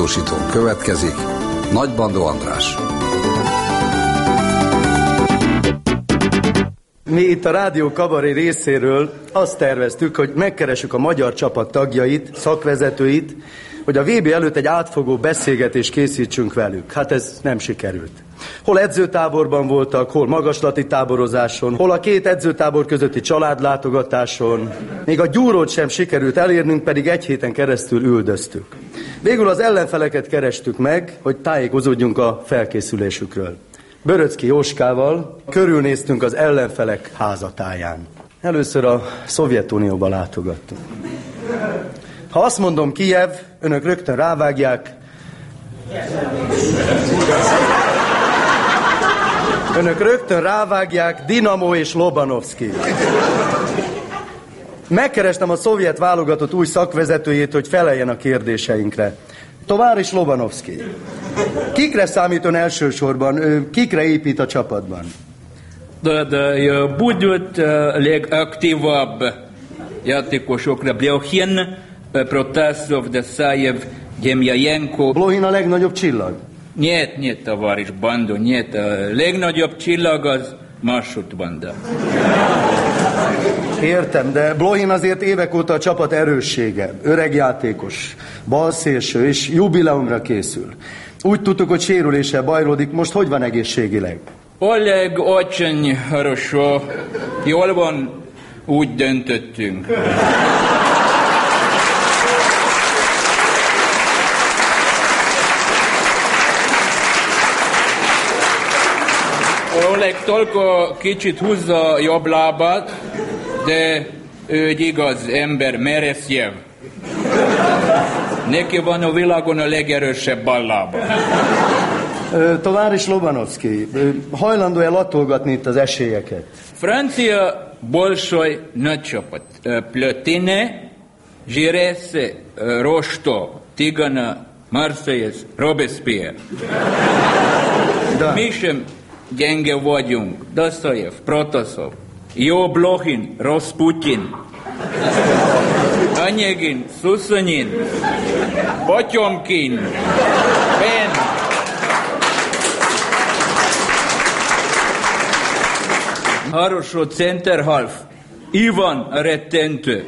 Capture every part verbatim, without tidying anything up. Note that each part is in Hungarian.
tudósítón következik Nagybandó András. Mi itt a Rádió Kabaré részéről azt terveztük, hogy megkeressük a magyar csapat tagjait, szakvezetőit, hogy a vé bé előtt egy átfogó beszélgetést készítsünk velük. Hát ez nem sikerült. Hol edzőtáborban voltak, hol magaslati táborozáson, hol a két edzőtábor közötti családlátogatáson. Még a gyúrót sem sikerült elérnünk, pedig egy héten keresztül üldöztük. Végül az ellenfeleket kerestük meg, hogy tájékozódjunk a felkészülésükről. Böröczki Jóskával körülnéztünk az ellenfelek házatáján. Először a Szovjetunióba látogattunk. Ha azt mondom Kijev, önök rögtön rávágják. Önök rögtön rávágják Dinamo és Lobanovszki. Megkerestem a szovjet válogatott új szakvezetőjét, hogy feleljen a kérdéseinkre. Továris Lobanovszki. Kikre számít ön elsősorban? Kikre épít a csapatban? De, de budut legaktívabb játékosokra. Blokhin, Protasov, Desajev, Demjajenko. Blokhin a legnagyobb csillag? Нет, нет, товарищ Бандо, нет. Legnagyobb csillag az Masut Banda. Értem, de Blokhin azért évek óta a csapat erőssége. Öreg játékos, balszélső és jubileumra készül. Úgy tudtuk, hogy sérüléssel bajlódik. Most hogy van egészségileg? Oleg, очень хорошо. Jól van, úgy döntöttünk. Oleg tolko kicsit húzza jobb lábát, de ő egy igaz ember, Mereszjev. Neki van a világon a legerősebb ballába. Továris Lobanovszki, hajlandó-e latolgatni itt az esélyeket? Francia большой nagy csapat. Plötine, Giresse, Rosto, Tigana, Marseillaise, Robespierre. Mi sem gyenge vagyunk. Dostoyev, Protasov, jó Blokhin, rossz Putyin, Anyegin, Susanin, Potyomkin, Ben. Хорошо, center half, Ivan rettentő.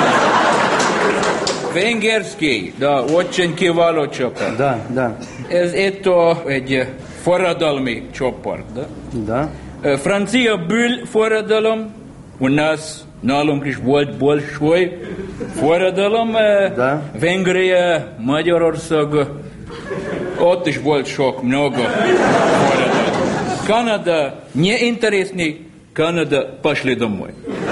Vengerski, da, очень kiváló csapat. Da, da. Ez ettől egy forradalmi csoport, da? Da. Francia bűl forradalom, u nas, nálunk is volt bolsoj forradalom, da. Vengria, Magyarország, ott is volt sok, mnogo forradalom. Kanada, не интересный, Kanada, пошли домой.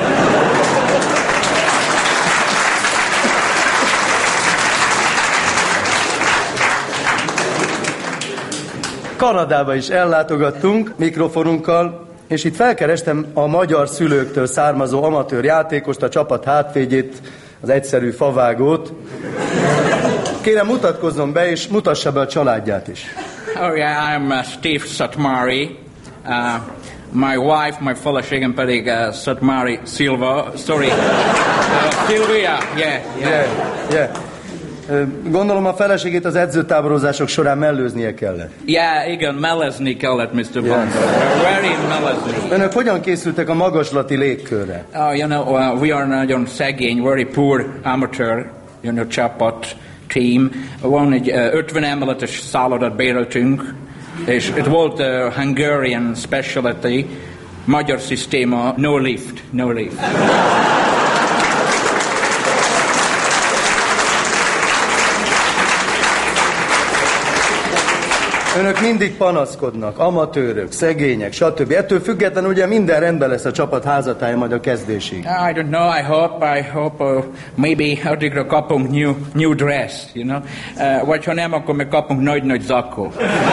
Kanadába is ellátogattunk mikrofonunkkal, és itt felkerestem a magyar szülőktől származó amatőr játékost, a csapat hátvédjét, az egyszerű favágót. Kérem, mutatkozzon be, és mutassa be a családját is. Oh yeah, I'm uh, Steve Satmari. Uh, my wife, my feleségem pedig uh, Satmari Silva. Sorry, uh, Silvia. Yeah, yeah. Yeah, yeah. Gondolom a feleségét az edzőtáborozások során mellőznie kellett. Yeah, igen, mellezni kellett, miszter Bond. Yeah. Very mellezni. Önök hogyan készültek a magaslati légkörre? Oh, you know, uh, we are nagyon szegény, very poor amateur, you know, csapat, team. Van egy uh, ötven emeletes szállodat béreltünk, és itt volt a uh, Hungarian specialty, magyar szisztéma, no lift, no lift. Önök mindig panaszkodnak, amatőrök, szegények, stb. Ettől függetlenül ugye minden rendben lesz a csapat házatája majd a kezdésig. I don't know, I hope, I hope uh, maybe addigra kapunk new, new dress, you know. Uh, vagy ha nem, akkor meg kapunk nagy-nagy zakó.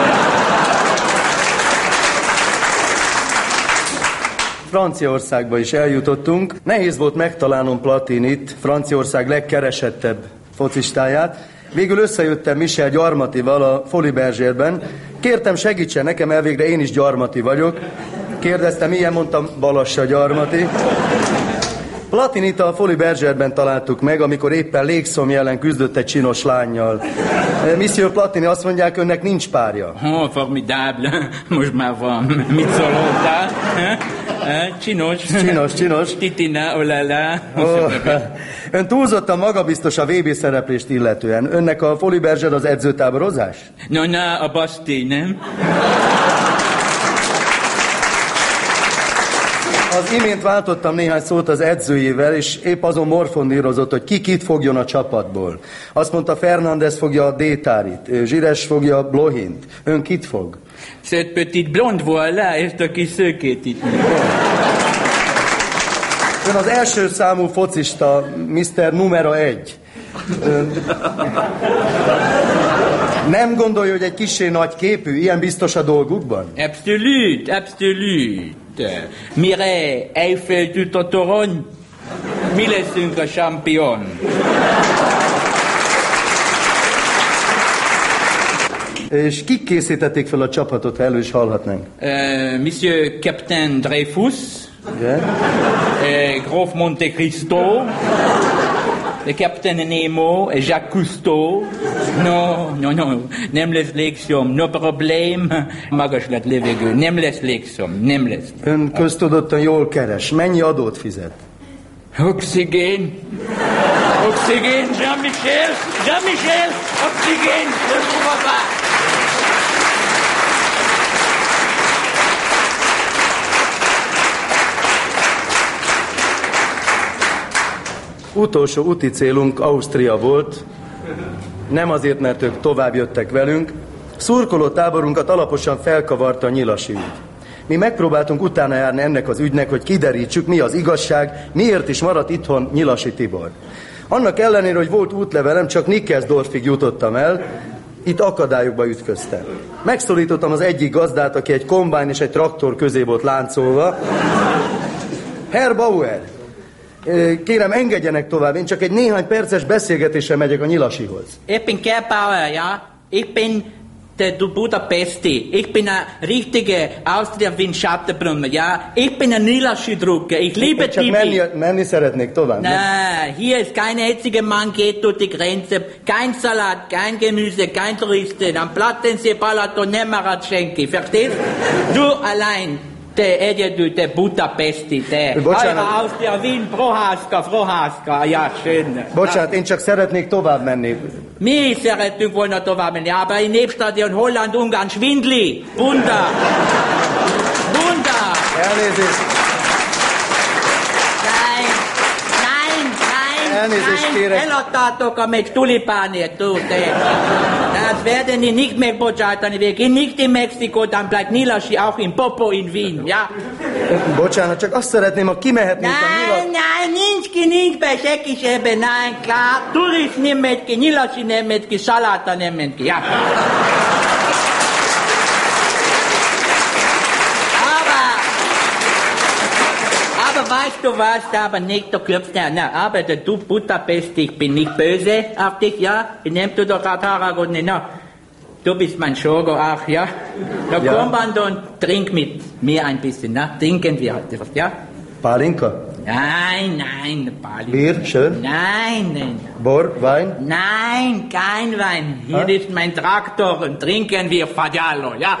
Franciaországba is eljutottunk. Nehéz volt megtalálnom Platinit, Franciaország legkeresettebb focistáját. Végül összejöttem Michel Gyarmatival a Folies Bergère-ben. Kértem, segítsen nekem, elvégre én is gyarmati vagyok. Kérdeztem, milyen, mondtam, Balassa Gyarmati. Platinit a Folies Bergerben találtuk meg, amikor éppen légszomj ellen küzdött egy csinos lánnyal. Monsieur Platini, azt mondják, önnek nincs párja. Oh, formidable. Most már van. Mit szól hozzá? Csinos. Csinos, csinos. Titina, olala. Oh, ön túlzottan magabiztos a vé bé szereplést illetően. Önnek a Folies Berger az edzőtáborozás? No, na, a Basti, nem? Az imént váltottam néhány szót az edzőjével, és épp azon morfondírozott, hogy ki kit fogjon a csapatból. Azt mondta, Fernandez fogja a Détárit, Zsires fogja a Blohint. Ön kit fog? Cette petite blonde voilà, ezt a kis szőkét itt. Ön az első számú focista, miszter Numero egy. Ön... Nem gondolja, hogy egy kissé nagy képű, ilyen biztos a dolgukban? Abszolút, abszolút. Mire, Eiffel a torony, mi leszünk a champion. És kik készítették fel a csapatot, ha elő is hallhatnánk? Uh, Monsieur Captain Dreyfus, yeah. uh, Gróf Monte Cristo, le Captain Nemo, Jacques Cousteau. No, no, no, nem lesz légszom, no problém. Magas lett levegő, nem lesz légszom, nem lesz. Ön köztudottan jól keres. Mennyi adót fizet? Oxigén. Oxigén, Jean-Michel, Jean-Michel, oxigén, papa. Utolsó úti célunk Ausztria volt, nem azért, mert ők tovább jöttek velünk, szurkoló táborunkat alaposan felkavarta a nyilasi ügy. Mi megpróbáltunk utána járni ennek az ügynek, hogy kiderítsük, mi az igazság, miért is maradt itthon Nyilasi Tibor. Annak ellenére, hogy volt útlevelem, csak Nikkelsdorfig jutottam el, itt akadályokba ütköztem. Megszólítottam az egyik gazdát, aki egy kombány és egy traktor közé volt láncolva. Herr Bauer, kérem, engedjenek tovább, én csak egy néhány perces beszélgetésre megyek a Nyilasihoz. Ich bin Gerhard Bauer, ja. Ich bin der Budapesti. Ich bin ein richtiger Austria-Wien-Schattenbrunner, ja. Ich bin ein Nyilasi-Drucker. Ich liebe Csak menni, menni szeretnék tovább. Na, hier ist kein einziger Mann geht durch die Grenze. Kein Salat, kein Gemüse, kein Touristen. Am Platten sie Balaton, nem Maratschenki. Verstehst? Du allein. Te egyedül, te Budapesti, te. Eure Austria, Wien, Prohászka, Prohászka, ja, schön. Bocsánat, én csak szeretnék tovább menni. Mi is szerettünk volna tovább menni, aber in Népstadion, Holland, Ungarn, Schwindli, Bunda. Bunda. Elnézést. Nein, nein, nein, Elnézést nein, kérek. eladtátok a meg tulipánért, tú, te. Das werden die nicht mehr bocsátani, wir gehen nicht in Mexiko, dann bleibt Nyilasi auch in Popo in Wien, ja? Bocsánat, csak azt szeretném, ha kimehetnénk a Nein, Nyilasi... nein, nincs ki, nincs be, senki sebe, nein, klar, turist nem megy ki, Nyilasi nem megy ki, Saláta nem megy ki, ja. Aber weißt du was, aber nicht der Klopfner, na, aber der du Budapest, ich bin nicht böse auf dich, ja? Ich nehm du doch Aragon, na. Du bist mein Schwager auch, ja? Na Ja. komm, Band und trink mit mir ein bisschen, na? Trinken wir heute was, ja? Pálinka? Nein, nein, Bali. Bier, schön. Nein, nein. Bor, Wein? Nein, kein Wein. Hier Ha? ist mein Traktor und trinken wir Fadiallo, ja?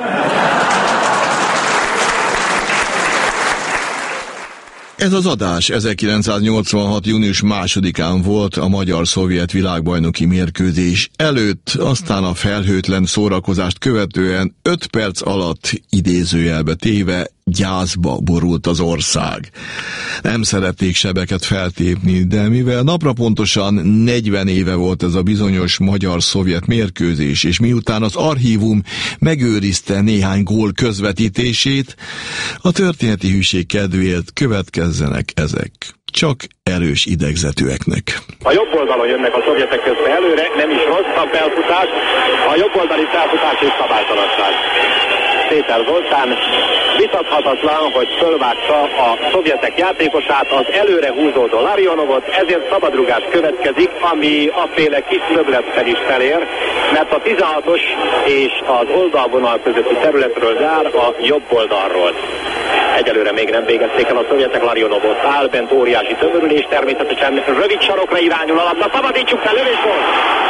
Ez az adás ezerkilencszáznyolcvanhat. június másodikán volt, a magyar-szovjet világbajnoki mérkőzés előtt, aztán a felhőtlen szórakozást követően öt perc alatt, idézőjelbe téve, gyászba borult az ország. Nem szerették sebeket feltépni, de mivel napra pontosan negyven éve volt ez a bizonyos magyar-szovjet mérkőzés, és miután az archívum megőrizte néhány gól közvetítését, a történeti hűség kedvéért következzenek ezek. Csak erős idegzetűeknek. A jobb oldalon jönnek a szovjetek közben előre, nem is rossz a felfutás, a jobb oldali felfutás és szabálytalanság. Péter Zoltán vitathatatlan, hogy fölvágta a szovjetek játékosát, az előre húzódó Larionovot, ezért szabadrugás következik, ami aféle kis többlettel is felér, mert a tizenhatos és az oldalvonal közötti területről zár a jobb oldalról. Egyelőre még nem végezték el a szovjetek. Larionov ott áll, bent óriási tömörülés, természetesen rövid sarokra irányul a labda. Szabadítsuk fel, lövés volt!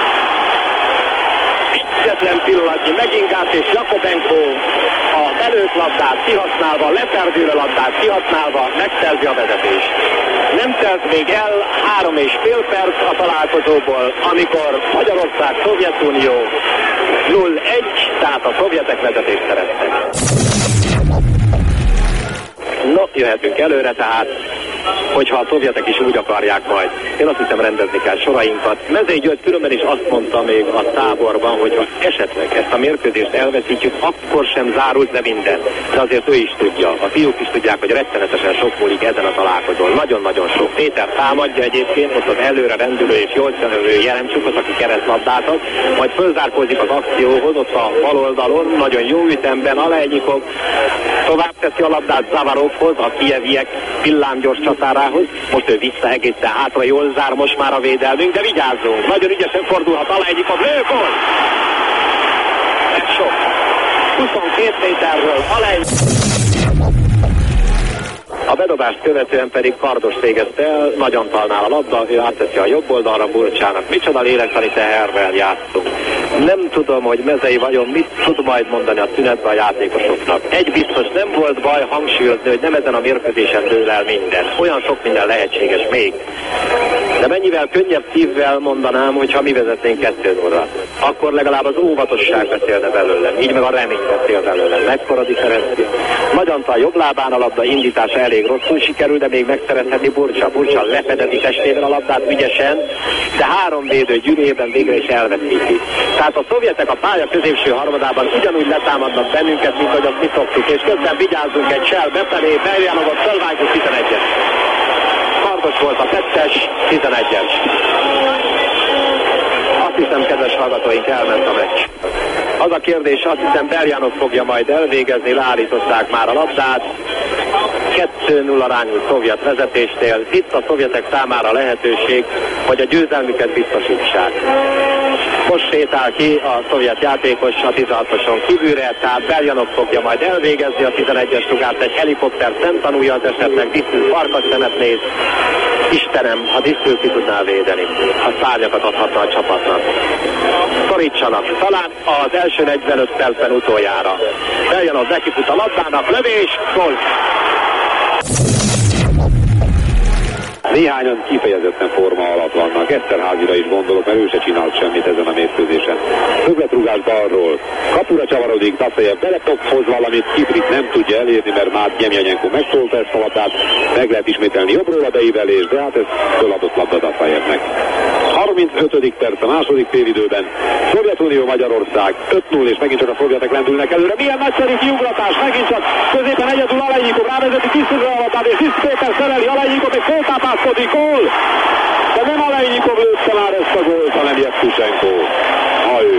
Egyetlen pillanatnyi megingás, és Jakobenko a belőtt labdát kihasználva, leperdülő labdát kihasználva megszerzi a vezetést. Nem telt még el három és fél perc a találkozóból, amikor Magyarország, Szovjetunió nulla egy, tehát a szovjetek vezetést szereztek. No, jöhetünk előre, tehát hogyha a szovjetek is úgy akarják majd. Én azt hiszem, rendezni kell sorainkat. Mezei György különben is azt mondta még a táborban, hogy ha esetleg ezt a mérkőzést elveszítjük, akkor sem zárult le minden. De azért ő is tudja, a fiúk is tudják, hogy rettenetesen sok múlik ezen a találkozón. Nagyon-nagyon sok. Péter támadja egyébként, ott az előre rendülő és jól szerelő Jeremcsukot, aki keresztlabdát, majd fölzárkózik az akcióhoz, ott a bal oldalon, nagyon jó ütemben Alejnyikov tovább teszi a labdát Zavarovhoz, a kijeviek villámgyors csatárához. Most ő vissza egészen hátra, jól zár most már a védelmünk, de vigyázzunk, nagyon ügyesen fordulhat Alejnyikov, lő, gól! Ez sok. huszonkét méterről Alejnyikov. A bedobást követően pedig Kardos végezte el, Nagy Antalnál a labda, ő átteszi a jobb oldalra Burcsának. Micsoda lélektani teherrel játszunk. Nem tudom, hogy Mezei vajon mit tud majd mondani a szünetben a játékosoknak. Egy biztos, nem volt baj hangsúlyozni, hogy nem ezen a mérkőzésen dől el minden. Olyan sok minden lehetséges még. De mennyivel könnyebb szívvel mondanám, hogy ha mi vezetnénk kettő nullra. Akkor legalább az óvatosság beszélne belőlem, így meg a remény beszél belőlem. Mekkora differencia. Nagy Antal jobb lábán a labda indítása elég rosszul sikerül, de még megszerezheti Burcsa. Burcsa lefedezi testével a labdát ügyesen, de három védő gyűrűjében végre is elveszíti. Tehát a szovjetek a pálya középső harmadában ugyanúgy letámadnak bennünket, mint hogy azt mi szoktuk, és közben vigyázzunk egy sel befelé, Beljanovot fölvágjuk tizenegyes. Kardos volt a tettes, tizenegyes. Azt hiszem, kedves hallgatóink, elment a meccs. Az a kérdés, azt hiszem, Beljanov fogja majd elvégezni, leállították már a labdát. kettő nulla arányú szovjet vezetésnél. Itt a szovjetek számára lehetőség, hogy a győzelmüket biztosítsák. Most sétál ki a szovjet játékos a tizenhatoson kívülre, tehát Beljanov fogja majd elvégezni a tizenegyes rugást, egy helikopter nem tanulja az esetleg, Disztül farkas szemet néz. Istenem, ha Disztül ki tudná védeni, a szárnyakat adhatna a csapatnak. Szorítsanak, talán az első negyvenöt percben utoljára. Beljanov nekifut a labdának, lövés, gól! Néhányan kifejezetten forma alatt vannak. Eszterházira is gondolok, mert ő se csinált semmit ezen a mérkőzésen. Többletrugás balról. Kapura csavarodik, Taszejev beletophoz valamit, Kiprik nem tudja elérni, mert már Gyemjanyenko megszólta ezt a labdát. Meg lehet ismételni jobbról a beívelés, de hát ez föladott labda Tasejevnek. harmincötödik perc a második félidőben. Szovjetunió Magyarország öt null, és megint csak a szovjetek lendülnek előre. Milyen nagyszerű kiugratás, megint csak középen egyedül Alejnyikov rávezeti Tisztúzra a labdát, és Tiszt Péter szereli, Alejnyikov még föltápászkodik, gól! De nem Alejnyikov lőtte már ezt a gólt, hanem Jevtusenko. Ha ő.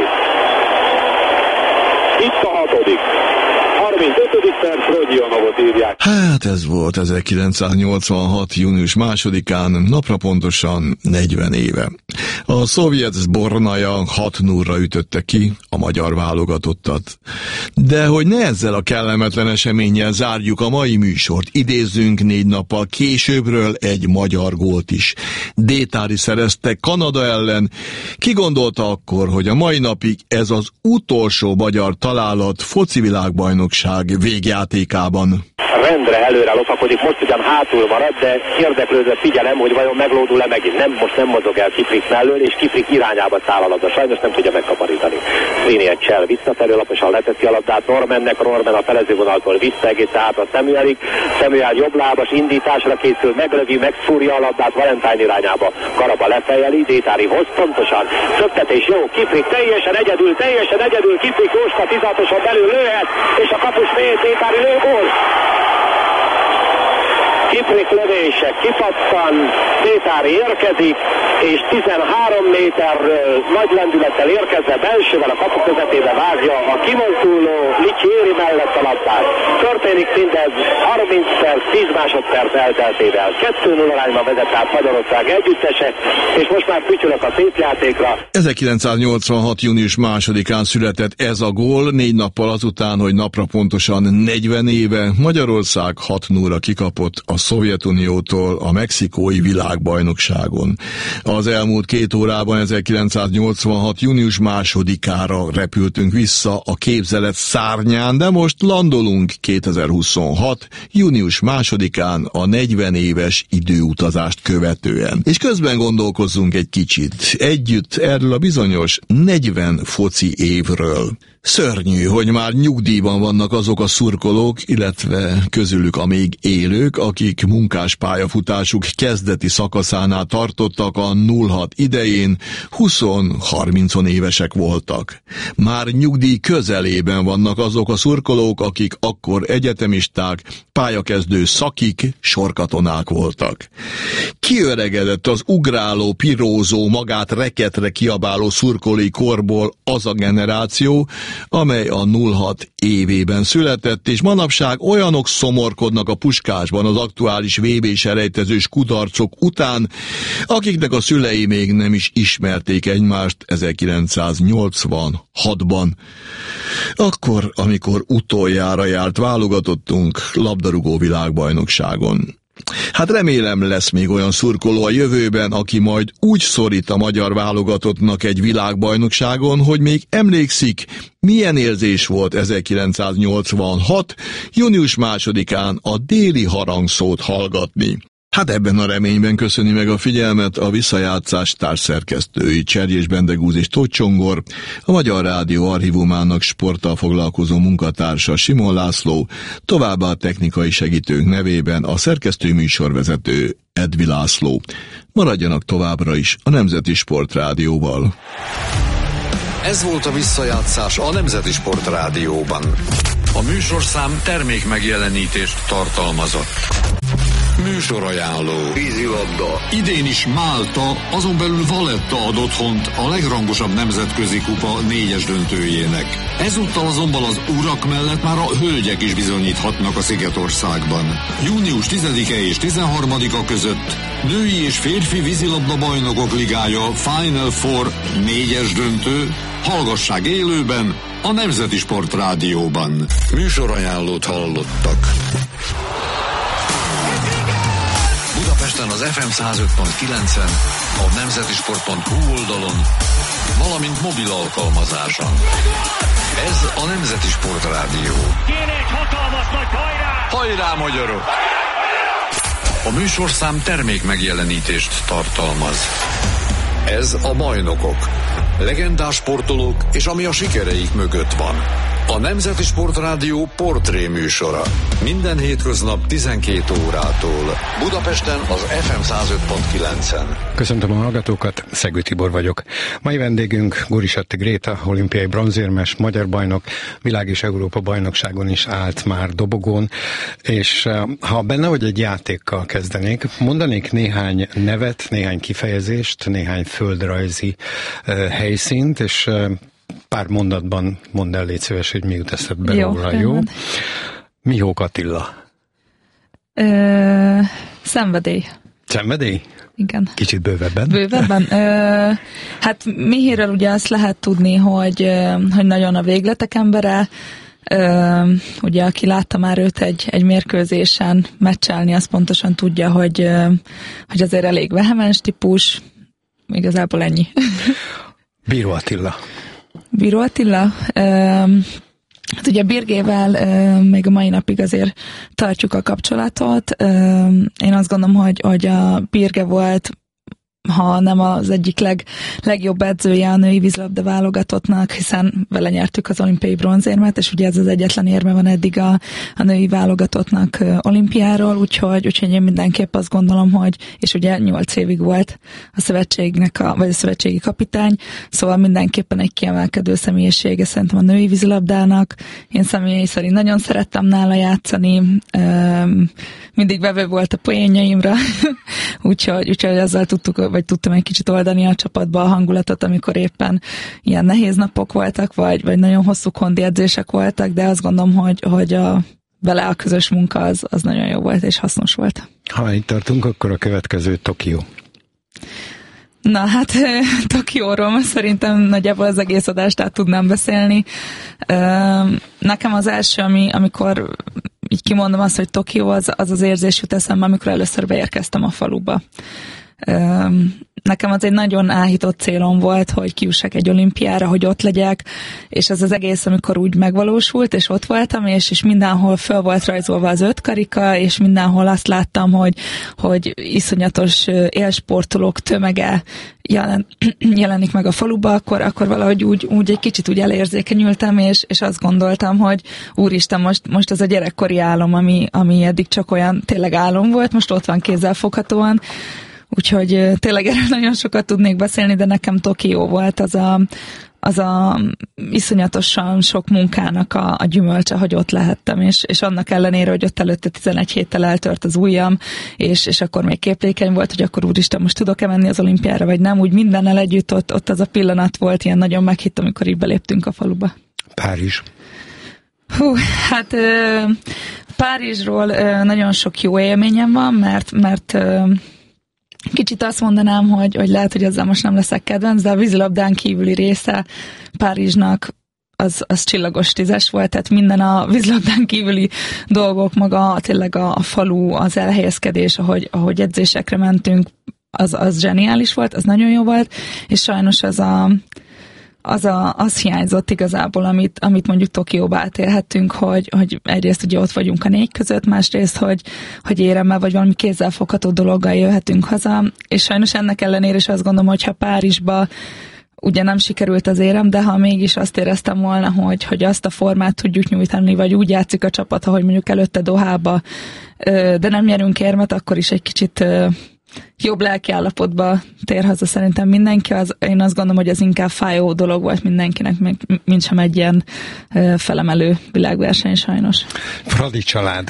Itt a hatodik. harmincötödik perc, Rodionovot írják. Hát ez volt ezerkilencszáznyolcvanhat. június másodikán, napra pontosan negyven éve. A szovjet Zbornaja hat nullra ütötte ki a magyar válogatottat. De hogy ne ezzel a kellemetlen eseménnyel zárjuk a mai műsort, idézzünk négy nappal későbbről egy magyar gólt is. Détári szerezte Kanada ellen. Ki gondolta akkor, hogy a mai napig ez az utolsó magyar találat foci világbajnokság végjátékában? Rendre előre lopakodik, most ugyan hátul marad, de érdeklődve figyelem, hogy vajon meglódul-e megint. Nem, most nem mozog el Kiprik mellől, és Kiprik irányába száll a labda. Sajnos nem tudja megkaparítani. Trini egy csel visszafelé, laposan leteszi a labdát Normannek, Norman a felezővonaltól vissza egészen át a Samuelig. Samuel jobb lábas indításra készül, meglövi, megszúrja a labdát Valentine irányába. Karaba lefejeli, Détárihoz pontosan. Szöktetés jó, Kiprik teljesen egyedül, teljesen egyedül, Kiprik Jóska tizenhatoson belül lőhet, és a kapus mély, Détári lő, gól! Kiprik lövése kipattan, Détári érkezik, és tizenhárom méterről nagy lendülettel érkezve belsővel a kapu közepébe vágja a kimozduló Licsieri mellett a labdát. Történik mindez harminc perc, tíz másodperc elteltével. kettő null arányban vezet át Magyarország együttese, és most már fütyülök a szépjátékra. ezerkilencszáznyolcvanhat. június másodikán született ez a gól, négy nappal azután, hogy napra pontosan negyven éve Magyarország hat nullra kikapott a Szovjetuniótól a mexikói világbajnokságon. Az elmúlt két órában ezerkilencszáznyolcvanhat. június másodikára repültünk vissza a képzelet szárnyán, de most landolunk kétezer-huszonhat. június másodikán a negyven éves időutazást követően. És közben gondolkozzunk egy kicsit együtt erről a bizonyos negyven foci évről. Szörnyű, hogy már nyugdíjban vannak azok a szurkolók, illetve közülük a még élők, akik munkás pályafutásuk kezdeti szakaszánál tartottak a nulla hat idején, húsz-harminc évesek voltak. Már nyugdíj közelében vannak azok a szurkolók, akik akkor egyetemisták, pályakezdő szakik, sorkatonák voltak. Kiöregedett az ugráló, pirózó, magát reketre kiabáló szurkolói korból az a generáció, amely a nulla hat évében született, és manapság olyanok szomorkodnak a Puskásban az aktuális vé bé-selejtezős kudarcok után, akiknek a szülei még nem is ismerték egymást ezerkilencszáznyolcvanhatban. Akkor, amikor utoljára járt válogatottunk labdarúgó világbajnokságon. Hát remélem lesz még olyan szurkoló a jövőben, aki majd úgy szorít a magyar válogatottnak egy világbajnokságon, hogy még emlékszik, milyen érzés volt ezerkilencszáznyolcvanhat. június másodikán a déli harangszót hallgatni. Hát ebben a reményben köszöni meg a figyelmet a visszajátszás társszerkesztői Cserjés Bendegúz és Tóth Csongor, a Magyar Rádió archívumának sporttal foglalkozó munkatársa Simon László, továbbá a technikai segítők nevében a szerkesztő műsorvezető Edvi László. Maradjanak továbbra is a Nemzeti Sportrádióval. Ez volt a visszajátszás a Nemzeti Sportrádióban. A műsorszám termék megjelenítést tartalmazott. Műsorajánló. Vízilabda. Idén is Málta, azon belül Valletta ad otthont a legrangosabb nemzetközi kupa négyes döntőjének. Ezúttal azonban az urak mellett már a hölgyek is bizonyíthatnak a Szigetországban. június tizedike és tizenharmadika között női és férfi vízilabda bajnokok ligája Final Four négyes döntő. Hallgassák élőben a Nemzeti Sportrádióban. Műsorajánlót hallottak. Budapesten az ef em száz öt pont kilencen, a nemzetisport pont hu oldalon, valamint mobil alkalmazáson. Ez a Nemzeti Sportrádió. Kéne egy hatalmas nagy hajrá! Hajrá, magyarok! A műsorszám termék megjelenítést tartalmaz. Ez a Bajnokok. Legendás sportolók és ami a sikereik mögött van. A Nemzeti Sportrádió portré műsora. Minden hétköznap tizenkét órától. Budapesten az ef em száz öt pont kilencen. Köszöntöm a hallgatókat, Szegő Tibor vagyok. Mai vendégünk Gurisatti Gréta, olimpiai bronzérmes, magyar bajnok, világ és Európa bajnokságon is állt már dobogón, és ha benne vagy egy játékkal kezdenék, mondanék néhány nevet, néhány kifejezést, néhány földrajzi uh, helyszínt, és uh, pár mondatban mondd el, légy szíves, hogy mi jut eszedbe róla, jó? Mihók Attila. Ö, szenvedély. Szenvedély? Igen. Kicsit bővebben. Bővebben. Ö, hát Mihéről ugye azt lehet tudni, hogy, hogy nagyon a végletek embere. Ö, ugye aki látta már őt egy, egy mérkőzésen meccselni, az pontosan tudja, hogy, hogy azért elég vehemens típus. Igazából ennyi. Bíró Attila. Bíró Attila? Um, hát ugye Birgével um, még a mai napig azért tartjuk a kapcsolatot. Um, én azt gondolom, hogy, hogy a Birge volt, ha nem az egyik leg, legjobb edzője a női vízilabda válogatottnak, hiszen vele nyertük az olimpiai bronzérmet, és ugye ez az egyetlen érme van eddig a, a női válogatottnak olimpiáról, úgyhogy, úgyhogy én mindenképp azt gondolom, hogy, és ugye nyolc évig volt a szövetségnek, a, vagy a szövetségi kapitány, szóval mindenképpen egy kiemelkedő személyisége szerintem a női vízilabdának. Én személy szerint nagyon szerettem nála játszani, mindig vevő volt a poénjaimra, úgyhogy, úgyhogy azzal tudtuk vagy tudtam egy kicsit oldani a csapatba a hangulatot, amikor éppen ilyen nehéz napok voltak, vagy, vagy nagyon hosszú kondi edzések voltak, de azt gondolom, hogy, hogy a, vele a közös munka az, az nagyon jó volt és hasznos volt. Ha itt tartunk, akkor a következő Tokió. Na hát Tokióról most szerintem nagyjából az egész adást át tudnám beszélni. Nekem az első, ami, amikor így kimondom azt, hogy Tokió, az az, az érzés jut eszembe, amikor először beérkeztem a faluba. Nekem az egy nagyon áhított célom volt, hogy kijussak egy olimpiára, hogy ott legyek, és ez az egész, amikor úgy megvalósult, és ott voltam, és, és mindenhol föl volt rajzolva az öt karika, és mindenhol azt láttam, hogy, hogy iszonyatos élsportolók tömege jelen, jelenik meg a faluba, akkor, akkor valahogy úgy, úgy egy kicsit úgy elérzékenyültem, és, és azt gondoltam, hogy úristen, most, most ez a gyerekkori álom, ami, ami eddig csak olyan tényleg álom volt, most ott van kézzelfoghatóan. Úgyhogy tényleg erről nagyon sokat tudnék beszélni, de nekem Tokió volt az a, az a iszonyatosan sok munkának a, a gyümölcse, hogy ott lehettem, és, és annak ellenére, hogy ott előtte tizenegy héttel eltört az ujjam, és, és akkor még képlékeny volt, hogy akkor úristen, most tudok-e menni az olimpiára, vagy nem, úgy mindennel együtt ott, ott az a pillanat volt, ilyen nagyon meghitt, amikor így beléptünk a faluba. Párizs. Hú, hát Párizsról nagyon sok jó élményem van, mert, mert kicsit azt mondanám, hogy, hogy lehet, hogy ezzel most nem leszek kedvenc, de a vízilabdán kívüli része Párizsnak az, az csillagos tízes volt, tehát minden a vízilabdán kívüli dolgok, maga tényleg a, a falu, az elhelyezkedés, ahogy, ahogy edzésekre mentünk, az, az zseniális volt, az nagyon jó volt, és sajnos az a Az, a, az hiányzott igazából, amit, amit mondjuk Tokióba átélhettünk, hogy, hogy egyrészt ugye ott vagyunk a négy között, másrészt, hogy, hogy éremmel vagy valami kézzelfogható dologgal jöhetünk haza, és sajnos ennek ellenére is azt gondolom, hogy ha Párizsba ugye nem sikerült az érem, de ha mégis azt éreztem volna, hogy, hogy azt a formát tudjuk nyújtani, vagy úgy játszik a csapat, ahogy mondjuk előtte Dohába, de nem nyerünk érmet, akkor is egy kicsit jobb lelkiállapotba tér haza szerintem mindenki. Az, én azt gondolom, hogy ez inkább fájó dolog volt mindenkinek, mint sem egy ilyen felemelő világverseny sajnos. Fradi család.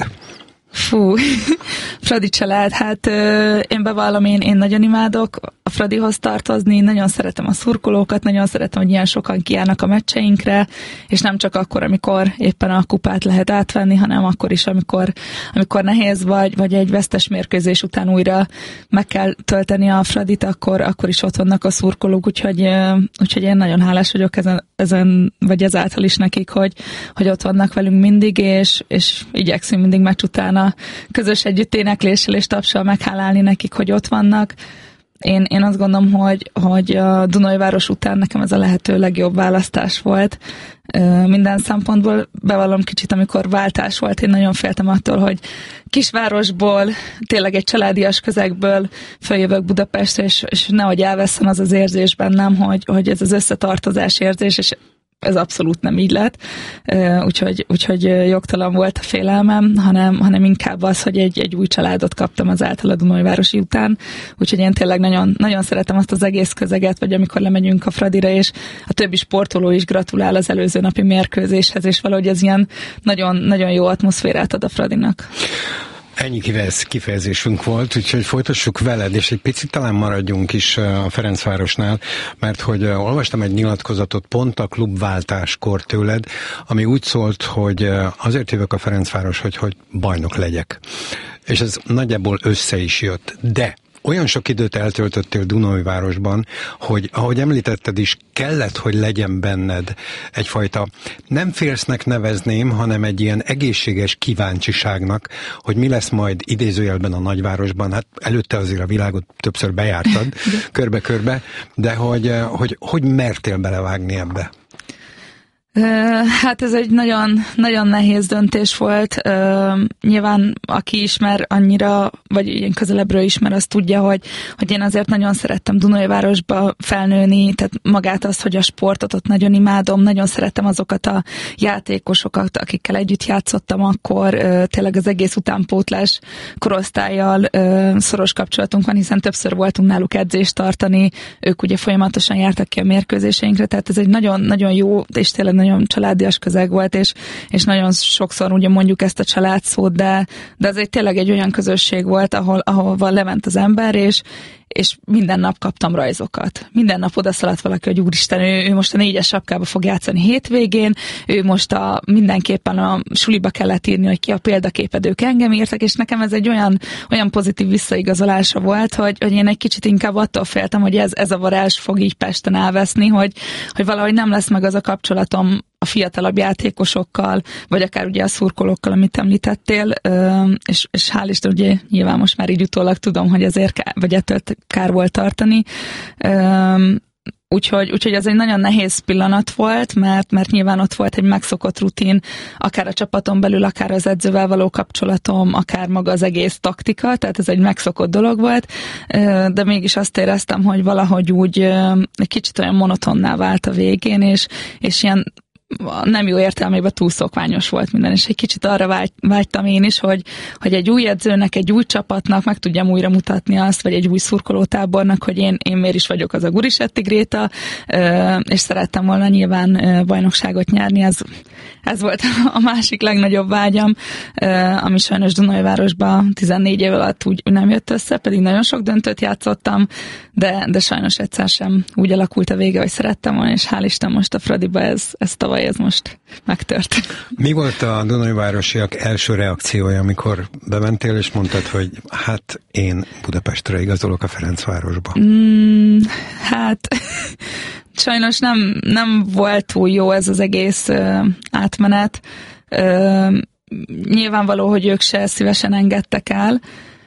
Fú, Fradi család, hát én bevallom, én, én nagyon imádok a Fradihoz tartozni, nagyon szeretem a szurkolókat, nagyon szeretem, hogy ilyen sokan kijárnak a meccseinkre, és nem csak akkor, amikor éppen a kupát lehet átvenni, hanem akkor is, amikor, amikor nehéz vagy, vagy egy vesztes mérkőzés után újra meg kell tölteni a Fradit, akkor, akkor is ott vannak a szurkolók, úgyhogy, úgyhogy én nagyon hálás vagyok ezen, ezen vagy ezáltal is nekik, hogy, hogy ott vannak velünk mindig, és, és igyekszünk mindig meccs után a közös együtt énekléssel és tapssal meghálálni nekik, hogy ott vannak. Én, én azt gondolom, hogy, hogy a Dunajváros után nekem ez a lehető legjobb választás volt. Minden szempontból bevallom kicsit, amikor váltás volt, én nagyon féltem attól, hogy kisvárosból, tényleg egy családias közegből följövök Budapestre, és, és nehogy elvesszen az az érzés bennem, hogy, hogy ez az összetartozás érzés, és ez abszolút nem így lett, úgyhogy, úgyhogy jogtalan volt a félelmem, hanem, hanem inkább az, hogy egy, egy új családot kaptam azáltal a Dunajvárosi után, úgyhogy én tényleg nagyon, nagyon szeretem azt az egész közeget, vagy amikor lemegyünk a Fradira, és a többi sportoló is gratulál az előző napi mérkőzéshez, és valahogy ez ilyen nagyon, nagyon jó atmoszférát ad a Fradinak. Ennyi kifejezésünk volt, úgyhogy folytassuk veled, és egy picit talán maradjunk is a Ferencvárosnál, mert hogy olvastam egy nyilatkozatot pont a klubváltáskor tőled, ami úgy szólt, hogy azért jövök a Ferencváros, hogy, hogy bajnok legyek. És ez nagyjából össze is jött, de olyan sok időt eltöltöttél Dunajvárosban, hogy ahogy említetted is, kellett, hogy legyen benned egyfajta, nem félsznek nevezném, hanem egy ilyen egészséges kíváncsiságnak, hogy mi lesz majd idézőjelben a nagyvárosban. Hát előtte azért a világot többször bejártad, körbe-körbe, de hogy, hogy hogy mertél belevágni ebbe? Hát ez egy nagyon, nagyon nehéz döntés volt. Nyilván aki ismer annyira, vagy ilyen közelebbről ismer, az tudja, hogy, hogy én azért nagyon szerettem Dunajvárosba felnőni, tehát magát azt, hogy a sportot ott nagyon imádom, nagyon szerettem azokat a játékosokat, akikkel együtt játszottam akkor, tényleg az egész utánpótlás korosztállyal szoros kapcsolatunk van, hiszen többször voltunk náluk edzést tartani, ők ugye folyamatosan jártak ki a mérkőzéseinkre, tehát ez egy nagyon, nagyon jó, és tényleg nagyon családias közeg volt, és, és nagyon sokszor ugye mondjuk ezt a családszót, de, de ez egy tényleg egy olyan közösség volt, ahol, ahova lement az ember, és, és minden nap kaptam rajzokat. Minden nap odaszaladt valaki, hogy úristen, ő, ő most a négyes sapkába fog játszani hétvégén, ő most a, mindenképpen a suliba kellett írni, hogy ki a példaképed, ők engem írtak, és nekem ez egy olyan, olyan pozitív visszaigazolása volt, hogy, hogy én egy kicsit inkább attól féltem, hogy ez, ez a varázs fog így Pesten elveszni, hogy, hogy valahogy nem lesz meg az a kapcsolatom a fiatalabb játékosokkal, vagy akár ugye a szurkolókkal, amit említettél, és, és hál' Isten, ugye nyilván most már így utólag tudom, hogy ezért kár, vagy ettől kár volt tartani. Úgyhogy, úgyhogy ez egy nagyon nehéz pillanat volt, mert, mert nyilván ott volt egy megszokott rutin, akár a csapaton belül, akár az edzővel való kapcsolatom, akár maga az egész taktika, tehát ez egy megszokott dolog volt, de mégis azt éreztem, hogy valahogy úgy egy kicsit olyan monotonná vált a végén, és, és ilyen nem jó értelmében túl szokványos volt minden, és egy kicsit arra vágy, vágytam én is, hogy, hogy egy új edzőnek, egy új csapatnak meg tudjam újra mutatni azt, vagy egy új szurkolótábornak, hogy én, én miért is vagyok az a Gurisetti Gréta, és szerettem volna nyilván bajnokságot nyerni, ez, ez volt a másik legnagyobb vágyam, ami sajnos Dunaújvárosban tizennégy év alatt úgy nem jött össze, pedig nagyon sok döntőt játszottam, de, de sajnos egyszer sem úgy alakult a vége, hogy szerettem volna, és hál' Isten most a Fradiba ez, ez tavaly ez most megtört. Mi volt a dunaújvárosiak első reakciója, amikor bementél, és mondtad, hogy hát én Budapestre igazolok a Ferencvárosba? Mm, hát sajnos nem, nem volt túl jó ez az egész uh, átmenet. Uh, nyilvánvaló, hogy ők se szívesen engedtek el,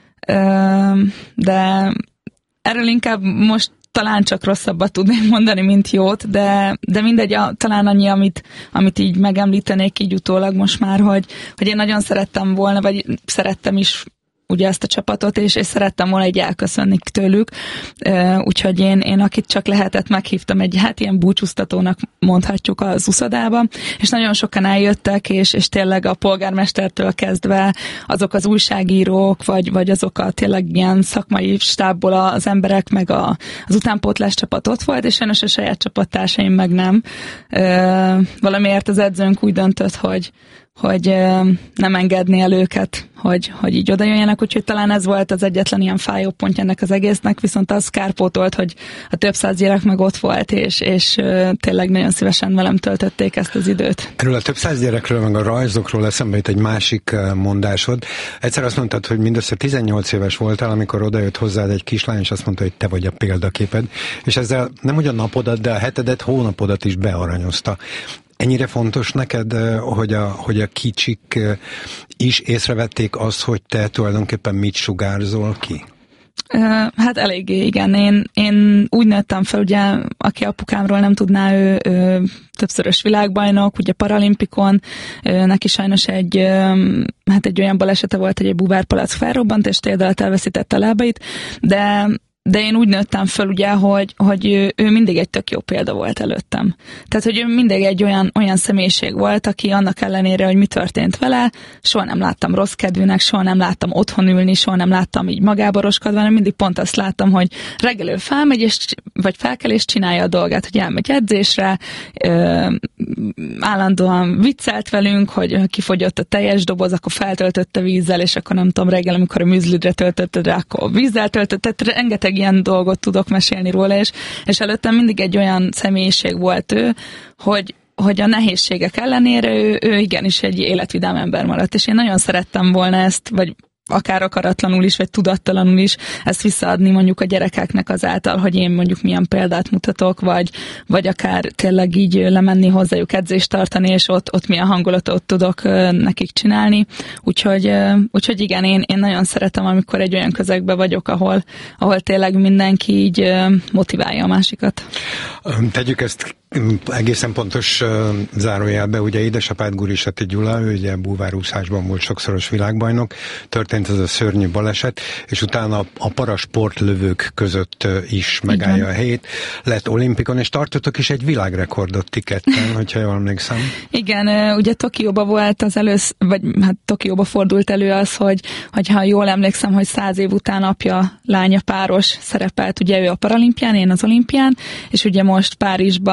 uh, de erről inkább most talán csak rosszabbat tudnék mondani, mint jót, de, de mindegy, a, talán annyi, amit, amit így megemlítenék így utólag most már, hogy, hogy én nagyon szerettem volna, vagy szerettem is ugye ezt a csapatot, és, és szerettem volna egy elköszönni tőlük, úgyhogy én, én akit csak lehetett, meghívtam egy hát ilyen búcsúztatónak mondhatjuk az uszodába, és nagyon sokan eljöttek, és, és tényleg a polgármestertől kezdve azok az újságírók, vagy, vagy azok a tényleg ilyen szakmai stábból az emberek, meg a, az utánpótlás csapat ott volt, és sajnos a saját csapattársaim meg nem. Valamiért az edzőnk úgy döntött, hogy hogy nem engedni el őket, hogy, hogy így oda jöjjenek, úgyhogy talán ez volt az egyetlen ilyen fájó pontja ennek az egésznek, viszont az kárpótolt, hogy a több száz gyerek meg ott volt, és, és tényleg nagyon szívesen velem töltötték ezt az időt. Erről a több száz gyerekről, meg a rajzokról eszembe jut egy másik mondásod. Egyszer azt mondtad, hogy mindössze tizennyolc éves voltál, amikor odajött hozzád egy kislány, és azt mondta, hogy te vagy a példaképed, és ezzel nem hogy a napodat, de a hetedet, hónapodat is bearanyozta. Ennyire fontos neked, hogy a, hogy a kicsik is észrevették azt, hogy te tulajdonképpen mit sugárzol ki? Hát eléggé, igen. Én, én úgy nőttem fel, ugye, aki apukámról nem tudná, ő, ő többszörös világbajnok, ugye paralimpikon, neki sajnos egy, hát egy olyan balesete volt, hogy egy búvárpalack felrobbant, és térd alatt elveszítette a lábait, de De én úgy nőttem fel, ugye, hogy, hogy ő, ő mindig egy tök jó példa volt előttem. Tehát, hogy ő mindig egy olyan, olyan személyiség volt, aki annak ellenére, hogy mi történt vele, soha nem láttam rossz kedvűnek, soha nem láttam otthon ülni, soha nem láttam így magáboroskodva, hanem mindig pont azt láttam, hogy reggel ő felmegy, és, vagy felkel és csinálja a dolgát, hogy elmegy edzésre, ö, állandóan viccelt velünk, hogy kifogyott a teljes doboz, akkor feltöltötte vízzel, és akkor nem tudom, reggel, amikor a műzlidre töltötted rá, akkor vízzel töltötted, rengeteg ilyen dolgot tudok mesélni róla, és, és előttem mindig egy olyan személyiség volt ő, hogy, hogy a nehézségek ellenére ő, ő igenis egy életvidám ember maradt, és én nagyon szerettem volna ezt, vagy akár akaratlanul is, vagy tudattalanul is ezt visszaadni mondjuk a gyerekeknek azáltal, hogy én mondjuk milyen példát mutatok, vagy, vagy akár tényleg így lemenni hozzájuk edzést tartani, és ott, ott milyen hangulatot tudok nekik csinálni. Úgyhogy, úgyhogy igen, én, én nagyon szeretem, amikor egy olyan közegben vagyok, ahol, ahol tényleg mindenki így motiválja a másikat. Tegyük ezt egészen pontos uh, zárójelbe, ugye édesapád Gurisetti Gyula, ő ugye búvárúszásban volt sokszoros világbajnok, történt ez a szörnyű baleset, és utána a parasportlövők között uh, is megállja igen. a helyét, lett olimpikon, és tartottok is egy világrekordot ti ketten, hogyha jól emlékszem. Igen, uh, ugye Tokióba volt az elősz, vagy hát Tokióba fordult elő az, hogy, hogy ha jól emlékszem, hogy száz év után apja, lánya páros szerepelt, ugye ő a paralimpián, én az olimpián, és ugye most Párizsba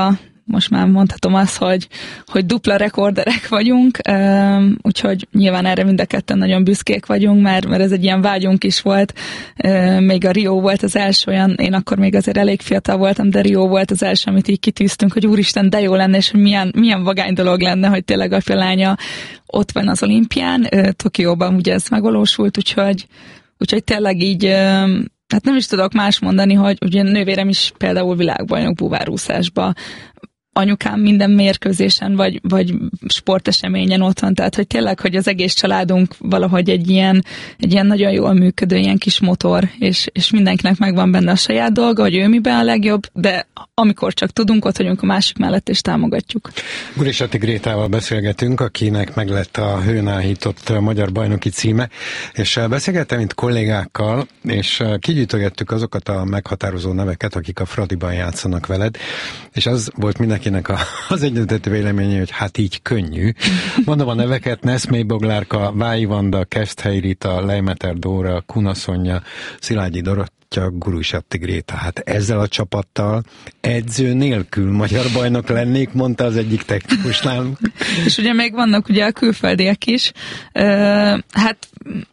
most már mondhatom azt, hogy, hogy dupla rekorderek vagyunk, úgyhogy nyilván erre mind a ketten nagyon büszkék vagyunk, mert, mert ez egy ilyen vágyunk is volt. Még a Rio volt az első olyan, én akkor még azért elég fiatal voltam, de Rio volt az első, amit így kitűztünk, hogy úristen, de jó lenne, és hogy milyen, milyen vagány dolog lenne, hogy tényleg a lánya ott van az olimpián. Tokióban ugye ez megvalósult, úgyhogy, úgyhogy tényleg így, hát nem is tudok más mondani, hogy ugye nővérem is például világbajnok búvárúszásba, anyukám minden mérkőzésen, vagy, vagy sporteseményen ott van, tehát hogy tényleg, hogy az egész családunk valahogy egy ilyen, egy ilyen nagyon jól működő ilyen kis motor, és, és mindenkinek megvan benne a saját dolga, hogy ő miben a legjobb, de amikor csak tudunk, ott vagyunk a másik mellett, és támogatjuk. Gurisatti Grétával beszélgetünk, akinek meg lett a hőn áhított magyar bajnoki címe, és beszélgettem itt kollégákkal, és kigyűjtögettük azokat a meghatározó neveket, akik a Fradiban játszanak veled, és az volt mindenki A, az egyöntetű véleménye, hogy hát így könnyű. Mondom a neveket: Neszmely Boglárka, Vályi Vanda, Keszthely Rita, Leimeter Dóra, Kuna Szonya, Szilágyi Dorottya, Gurisatti Gréta. Hát ezzel a csapattal edző nélkül magyar bajnok lennék, mondta az egyik technikus nálunk. És ugye még vannak ugye a külföldiek is. Uh, hát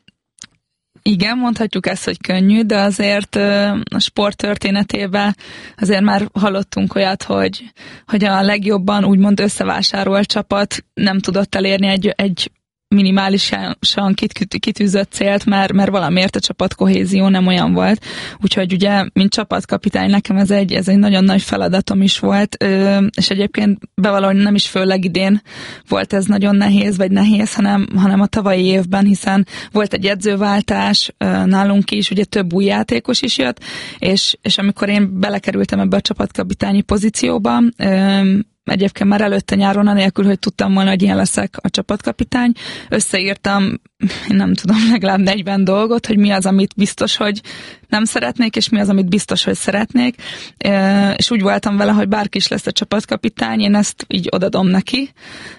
igen, mondhatjuk ezt, hogy könnyű, de azért a sport történetében azért már hallottunk olyat, hogy, hogy a legjobban úgymond összevásárolt csapat nem tudott elérni egy, egy minimálisan kitűzött célt, mert, mert valamiért a csapat kohézió nem olyan volt. Úgyhogy ugye, mint csapatkapitány, nekem ez egy, ez egy nagyon nagy feladatom is volt, és egyébként bevallom, nem is főleg idén volt ez nagyon nehéz, vagy nehéz, hanem, hanem a tavalyi évben, hiszen volt egy edzőváltás nálunk is, ugye több új játékos is jött, és, és amikor én belekerültem ebbe a csapatkapitányi pozícióba, egyébként már előtte nyáron, anélkül, hogy tudtam volna, hogy ilyen leszek a csapatkapitány, összeírtam, nem tudom, legalább negyven dolgot, hogy mi az, amit biztos, hogy nem szeretnék, és mi az, amit biztos, hogy szeretnék, és úgy voltam vele, hogy bárki is lesz a csapatkapitány, én ezt így odadom neki.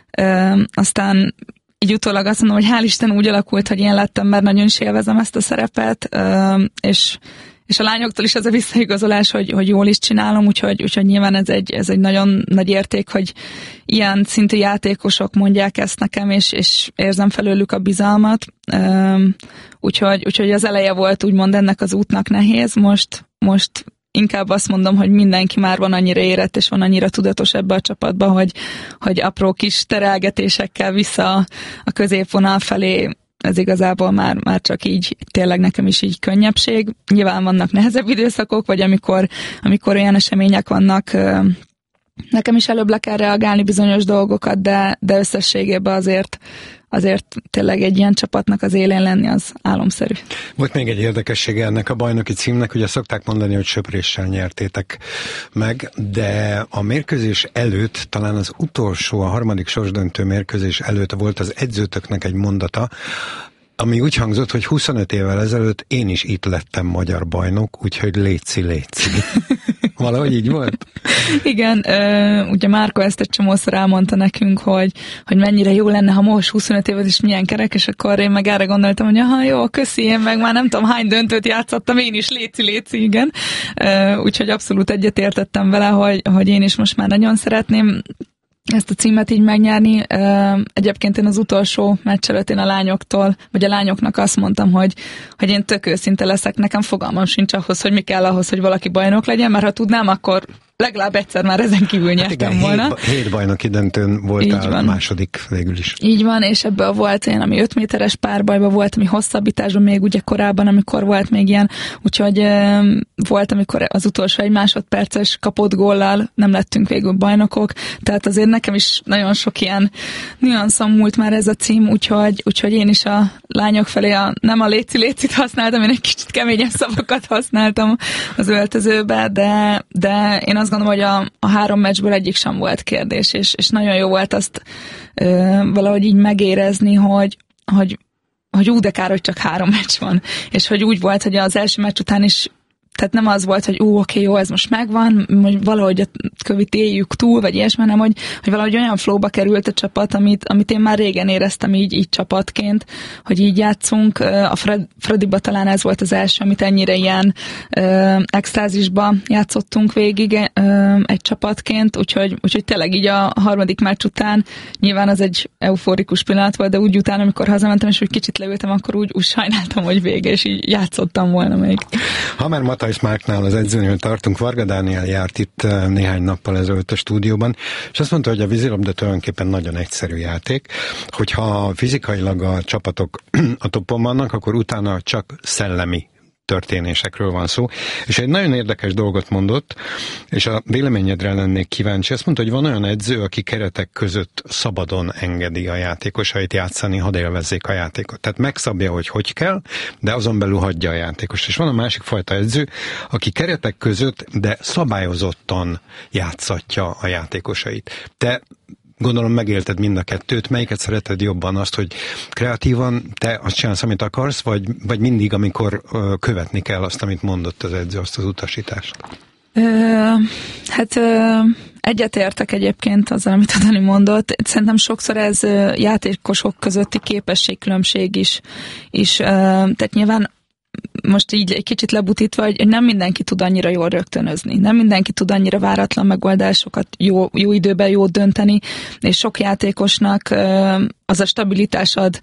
Aztán így utólag azt mondom, hogy hál' Isten úgy alakult, hogy én lettem, mert nagyon is élvezem ezt a szerepet, és és a lányoktól is az a visszaigazolás, hogy, hogy jól is csinálom, úgyhogy, úgyhogy nyilván ez egy, ez egy nagyon nagy érték, hogy ilyen szintű játékosok mondják ezt nekem, és, és érzem felőlük a bizalmat. Úgyhogy, úgyhogy az eleje volt úgymond ennek az útnak nehéz, most, most inkább azt mondom, hogy mindenki már van annyira érett, és van annyira tudatos ebbe a csapatba, hogy, hogy apró kis terelgetésekkel vissza a középvonal felé, ez igazából már, már csak így, tényleg nekem is így könnyebbség. Nyilván vannak nehezebb időszakok, vagy amikor, amikor olyan események vannak, nekem is előbb le kell reagálni bizonyos dolgokat, de, de összességében azért, azért tényleg egy ilyen csapatnak az élén lenni az álomszerű. Volt még egy érdekessége ennek a bajnoki címnek, ugye szokták mondani, hogy söpréssel nyertétek meg, de a mérkőzés előtt, talán az utolsó, a harmadik sorsdöntő mérkőzés előtt volt az edzőtöknek egy mondata, ami úgy hangzott, hogy huszonöt évvel ezelőtt én is itt lettem magyar bajnok, úgyhogy létszi, létszi. Valahogy így volt? Igen, ugye Márko ezt egy csomószor elmondta nekünk, hogy, hogy mennyire jó lenne, ha most huszonöt évad is milyen kerek, és akkor én meg erre gondoltam, hogy aha, jó, köszi, én meg már nem tudom hány döntőt játszottam, én is léci, léci, igen. Úgyhogy abszolút egyetértettem vele, hogy, hogy én is most már nagyon szeretném ezt a címet így megnyerni. Egyébként én az utolsó meccs előtt én a lányoktól, vagy a lányoknak azt mondtam, hogy, hogy én tök őszinte leszek, nekem fogalmam sincs ahhoz, hogy mi kell ahhoz, hogy valaki bajnok legyen, mert ha tudnám, akkor legalább egyszer már ezen kívül nyertem hát igen, volna. Hét, hét bajnoki döntőn voltál második végül is. Így van, és ebből volt én, ami öt méteres párbajban volt, ami hosszabbításban még ugye korábban, amikor volt még ilyen, úgyhogy e, volt, amikor az utolsó egy másodperces kapott góllal nem lettünk végül bajnokok, tehát azért nekem is nagyon sok ilyen nüanszom múlt már ez a cím, úgyhogy, úgyhogy én is a lányok felé a, nem a léci-lécit használtam, én egy kicsit keményebb szavakat használtam az öltözőbe, de, de én azt gondolom, hogy a, a három meccsből egyik sem volt kérdés, és, és nagyon jó volt azt ö, valahogy így megérezni, hogy, hogy, hogy ú, de kár, hogy csak három meccs van. És hogy úgy volt, hogy az első meccs után is tehát nem az volt, hogy ú, oké, jó, ez most megvan, hogy valahogy a Covid éljük túl, vagy ilyesmi, hanem hogy, hogy valahogy olyan flowba került a csapat, amit, amit én már régen éreztem így, így csapatként, hogy így játszunk. A Fred, Fradiba talán ez volt az első, amit ennyire ilyen ö, extázisba játszottunk végig ö, egy csapatként, úgyhogy, úgyhogy tényleg így a harmadik meccs után nyilván az egy euforikus pillanat volt, de úgy utána, amikor hazamentem, és úgy kicsit leültem, akkor úgy, úgy sajnáltam, hogy vége, és így játszottam volna még. Ha már Matthijs Márknál az edzőnél tartunk, Varga Dániel járt itt néhány nappal ezelőtt a stúdióban, és azt mondta, hogy a vízilabda tulajdonképpen nagyon egyszerű játék, hogyha fizikailag a csapatok a toppon vannak, akkor utána csak szellemi történésekről van szó. És egy nagyon érdekes dolgot mondott, és a véleményedre lennék kíváncsi. Azt mondta, hogy van olyan edző, aki keretek között szabadon engedi a játékosait játszani, hadd élvezzék a játékot. Tehát megszabja, hogy hogy kell, de azon belül hagyja a játékost. És van a másik fajta edző, aki keretek között, de szabályozottan játszatja a játékosait. Te gondolom megélted mind a kettőt, melyiket szereted jobban, azt, hogy kreatívan te azt csinálsz, amit akarsz, vagy, vagy mindig, amikor ö, követni kell azt, amit mondott az edző, azt az utasítást? Ö, hát ö, egyetértek egyébként azzal, amit Dani mondott. Szerintem sokszor ez ö, játékosok közötti képességkülönbség is, is ö, tehát nyilván most így egy kicsit lebutítva, hogy nem mindenki tud annyira jól rögtönözni. Nem mindenki tud annyira váratlan megoldásokat jó, jó időben jó dönteni, és sok játékosnak az a stabilitás ad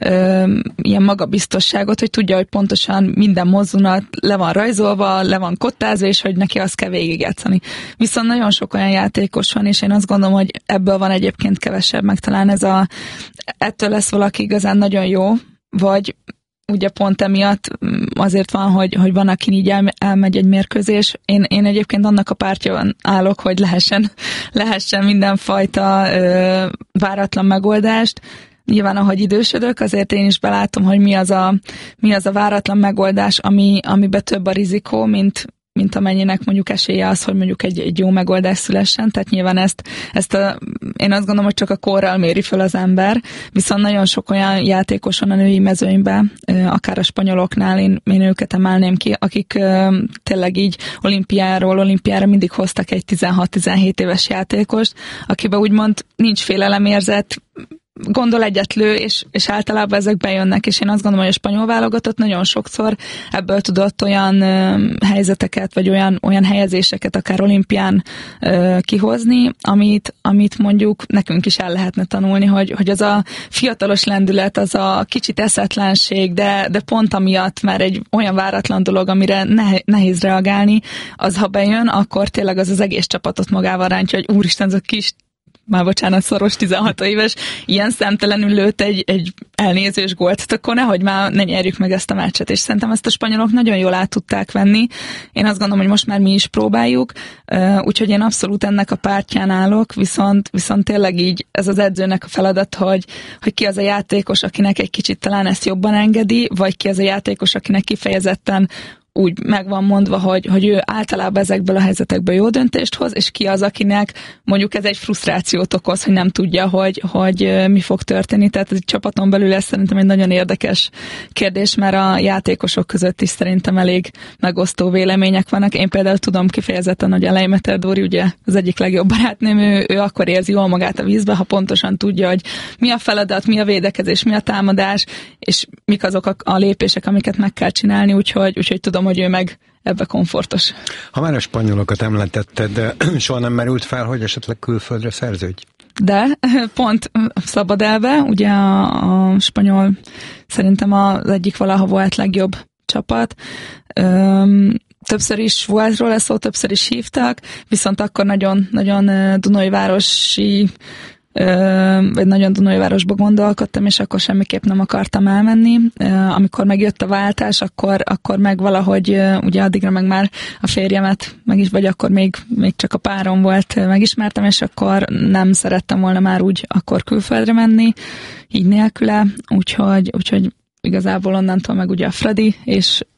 ilyen magabiztosságot, hogy tudja, hogy pontosan minden mozzunat le van rajzolva, le van kottázva, és hogy neki azt kell végigjátszani. Viszont nagyon sok olyan játékos van, és én azt gondolom, hogy ebből van egyébként kevesebb, meg talán ez a, ettől lesz valaki igazán nagyon jó, vagy ugye pont emiatt azért van, hogy, hogy van, akin így el, elmegy egy mérkőzés. Én, én egyébként annak a pártjában állok, hogy lehessen, lehessen mindenfajta ö, váratlan megoldást. Nyilván, ahogy idősödök, azért én is belátom, hogy mi az a, mi az a váratlan megoldás, ami, amiben több a rizikó, mint, mint amennyinek mondjuk esélye az, hogy mondjuk egy, egy jó megoldás szülessen. Tehát nyilván ezt, ezt a, én azt gondolom, hogy csak a korral méri föl az ember, viszont nagyon sok olyan játékos van a női mezőnyben, akár a spanyoloknál, én, én őket emelném ki, akik tényleg így olimpiáról olimpiára mindig hoztak egy tizenhat-tizenhét éves játékost, akiben úgymond nincs félelemérzet, gondol egyetlő, és, és általában ezek bejönnek, és én azt gondolom, hogy a spanyol válogatott nagyon sokszor ebből tudott olyan ö, helyzeteket, vagy olyan, olyan helyezéseket akár olimpián ö, kihozni, amit, amit mondjuk nekünk is el lehetne tanulni, hogy, hogy az a fiatalos lendület, az a kicsit eszetlenség, de, de pont amiatt már egy olyan váratlan dolog, amire nehéz reagálni, az ha bejön, akkor tényleg az az egész csapatot magával rántja, hogy úristen, ez a kis már bocsánat, szoros tizenhat éves, ilyen szemtelenül lőtt egy, egy elnézős gólt, akkor nehogy már ne nyerjük meg ezt a meccset, és szerintem ezt a spanyolok nagyon jól át tudták venni. Én azt gondolom, hogy most már mi is próbáljuk, úgyhogy én abszolút ennek a pártján állok, viszont, viszont tényleg így ez az edzőnek a feladat, hogy, hogy ki az a játékos, akinek egy kicsit talán ezt jobban engedi, vagy ki az a játékos, akinek kifejezetten úgy meg van mondva, hogy, hogy ő általában ezekből a helyzetekből jó döntést hoz, és ki az, akinek mondjuk ez egy frusztrációt okoz, hogy nem tudja, hogy, hogy mi fog történni. Tehát ez egy csapaton belül ez szerintem egy nagyon érdekes kérdés, mert a játékosok között is szerintem elég megosztó vélemények vannak. Én például tudom kifejezetten, hogy a Leimeter Dóri, ugye az egyik legjobb barátnőm, ő, ő akkor érzi jól magát a vízbe, ha pontosan tudja, hogy mi a feladat, mi a védekezés, mi a támadás, és mik azok a, a lépések, amiket meg kell csinálni, úgyhogy, úgyhogy tudom, hogy ő meg ebbe komfortos. Ha már a spanyolokat említetted, de soha nem merült fel, hogy esetleg külföldre szerződj? De pont szabad elve, ugye a, a spanyol szerintem az egyik valaha volt legjobb csapat. Öm, többször is volt róla szó, többször is hívtak, viszont akkor nagyon, nagyon Dunajvárosi vagy nagyon Dunajvárosba gondolkodtam, és akkor semmiképp nem akartam elmenni. Amikor megjött a váltás, akkor, akkor meg valahogy, ugye addigra meg már a férjemet, meg is, vagy akkor még, még csak a párom volt, megismertem, és akkor nem szerettem volna már úgy akkor külföldre menni, így nélküle, úgyhogy, úgyhogy igazából onnantól meg ugye a Fradi, és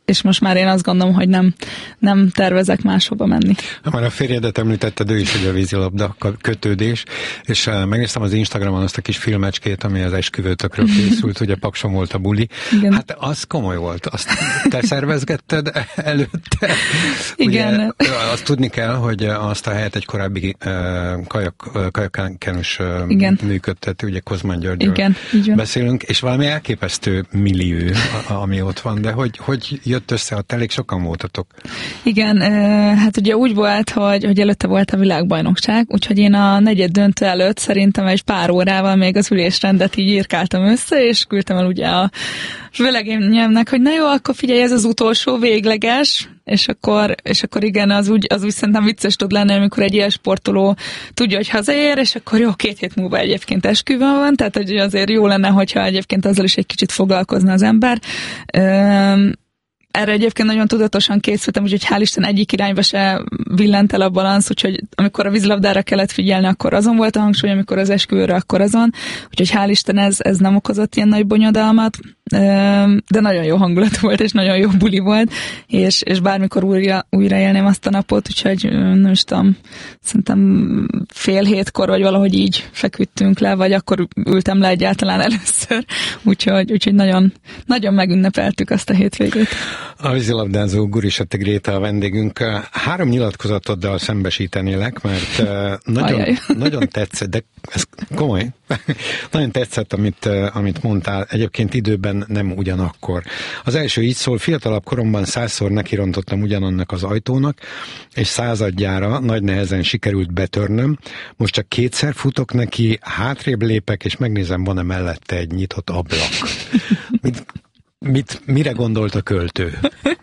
és most már én azt gondolom, hogy nem, nem tervezek máshova menni. Már a férjedet említetted, ő is ugye a vízilabda kötődés, és megnéztem az Instagramon azt a kis filmecskét, ami az esküvőtökről készült, ugye Pakson volt a buli. Igen. Hát az komoly volt. Azt te szervezgetted előtte? Igen. Ugye, azt tudni kell, hogy azt a helyet egy korábbi uh, kajak, uh, kajakkenus uh, működtet, ugye Kozmán Györgyről beszélünk, és valami elképesztő millió, ami ott van, de hogy, hogy jött össze, ott elég sokan voltatok. Igen, hát ugye úgy volt, hogy, hogy előtte volt a világbajnokság, úgyhogy én a negyed döntő előtt szerintem egy pár órával még az ülésrendet így írkáltam össze, és küldtem el ugye a vőlegényemnek, hogy na jó, akkor figyelj, ez az utolsó végleges, és akkor, és akkor igen, az úgy, az úgy szerintem vicces tud lenni, amikor egy ilyen sportoló tudja, hogy hazaér, és akkor jó, két hét múlva egyébként esküvőn van, tehát hogy azért jó lenne, hogyha egyébként azzal is egy kicsit foglalkozna az ember. Üm, Erre egyébként nagyon tudatosan készültem, úgyhogy hál' Isten egyik irányba se villent el a balansz, úgyhogy amikor a vízilabdára kellett figyelni, akkor azon volt a hangsúly, amikor az esküvőre, akkor azon. Úgyhogy hál' Isten ez, ez nem okozott ilyen nagy bonyodalmat, de nagyon jó hangulat volt, és nagyon jó buli volt, és, és bármikor újra, újra élném azt a napot, úgyhogy nem is tudom, szerintem fél hétkor, vagy valahogy így feküdtünk le, vagy akkor ültem le egyáltalán először, úgyhogy, úgyhogy nagyon, nagyon megünnepeltük azt a hétvégét. A vízilabdázó Gurisatti Gréta a vendégünk. Három nyilatkozatoddal szembesítenélek, mert nagyon, nagyon tetszett, de ez komoly, nagyon tetszett, amit, amit mondtál, egyébként időben nem ugyanakkor. Az első így szól, fiatalabb koromban százszor nekirontottam ugyanannak az ajtónak, és századjára nagy nehezen sikerült betörnöm. Most csak kétszer futok neki, hátrébb lépek, és megnézem, van-e mellette egy nyitott ablak. Mit, mit, mire gondolt a költő?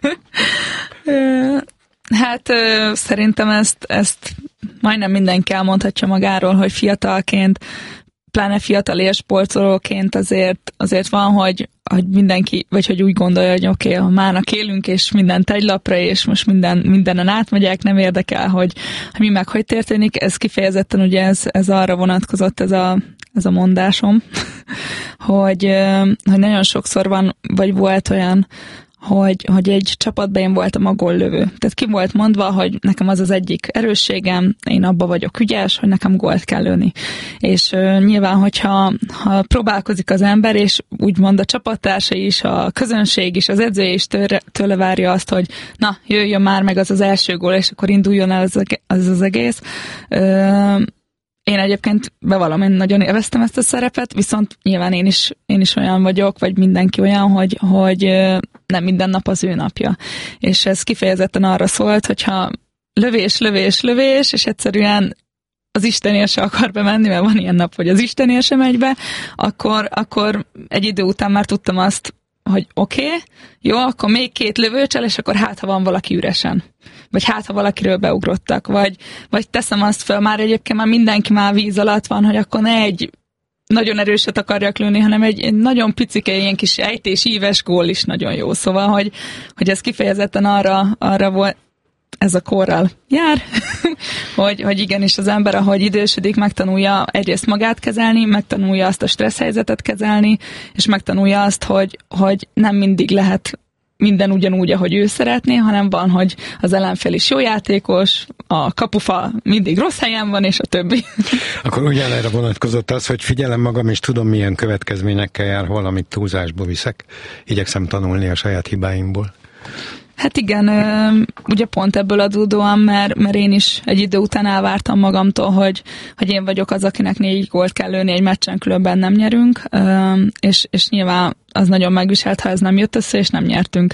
Hát szerintem ezt, ezt majdnem mindenki elmondhatja magáról, hogy fiatalként, pláne fiatal élsportolóként azért, azért van, hogy, hogy mindenki, vagy hogy úgy gondolja, hogy oké, okay, ha mának élünk, és mindent egy lapra, és most minden, mindenen átmegyek, nem érdekel, hogy, hogy mi meg hogy történik. Ez kifejezetten ugye ez, ez arra vonatkozott, ez a, ez a mondásom, hogy, hogy nagyon sokszor van, vagy volt olyan, hogy, hogy egy csapatban én voltam a góllövő. Tehát ki volt mondva, hogy nekem az az egyik erősségem, én abba vagyok ügyes, hogy nekem gólt kell lőni. És uh, nyilván, hogyha ha próbálkozik az ember, és úgymond a csapattársai is, a közönség is, az edző is tőle, tőle várja azt, hogy na, jöjjön már meg az az első gól, és akkor induljon el az az, az egész. Uh, Én egyébként bevallom, én nagyon élveztem ezt a szerepet, viszont nyilván én is, én is olyan vagyok, vagy mindenki olyan, hogy, hogy nem minden nap az ő napja. És ez kifejezetten arra szólt, hogyha lövés, lövés, lövés, és egyszerűen az Istenért se akar bemenni, mert van ilyen nap, hogy az Istenért se megy be, akkor, akkor egy idő után már tudtam azt, hogy oké, okay, jó, akkor még két lövőcsel, és akkor hát, ha van valaki üresen. Vagy hát, ha valakiről beugrottak. Vagy, vagy teszem azt fel, már egyébként már mindenki már víz alatt van, hogy akkor ne egy nagyon erőset akarjak lőni, hanem egy, egy nagyon picike ilyen kis ejtés, íves gól is nagyon jó. Szóval, hogy, hogy ez kifejezetten arra, arra volt, ez a korral jár, hogy, hogy igenis az ember, ahogy idősödik, megtanulja egyrészt magát kezelni, megtanulja azt a stressz helyzetet kezelni, és megtanulja azt, hogy, hogy nem mindig lehet minden ugyanúgy, ahogy ő szeretné, hanem van, hogy az ellenfél is jó játékos, a kapufa mindig rossz helyen van, és a többi. Akkor ugyanerre vonatkozott az, hogy figyelem magam, és tudom, milyen következményekkel jár, hol, amit túlzásba viszek. Igyekszem tanulni a saját hibáimból. Hát igen, ugye pont ebből adódóan, mert, mert én is egy idő után elvártam magamtól, hogy, hogy én vagyok az, akinek négy gólt kell lőni egy meccsen, különben nem nyerünk, és, és nyilván az nagyon megviselt, ha ez nem jött össze, és nem nyertünk.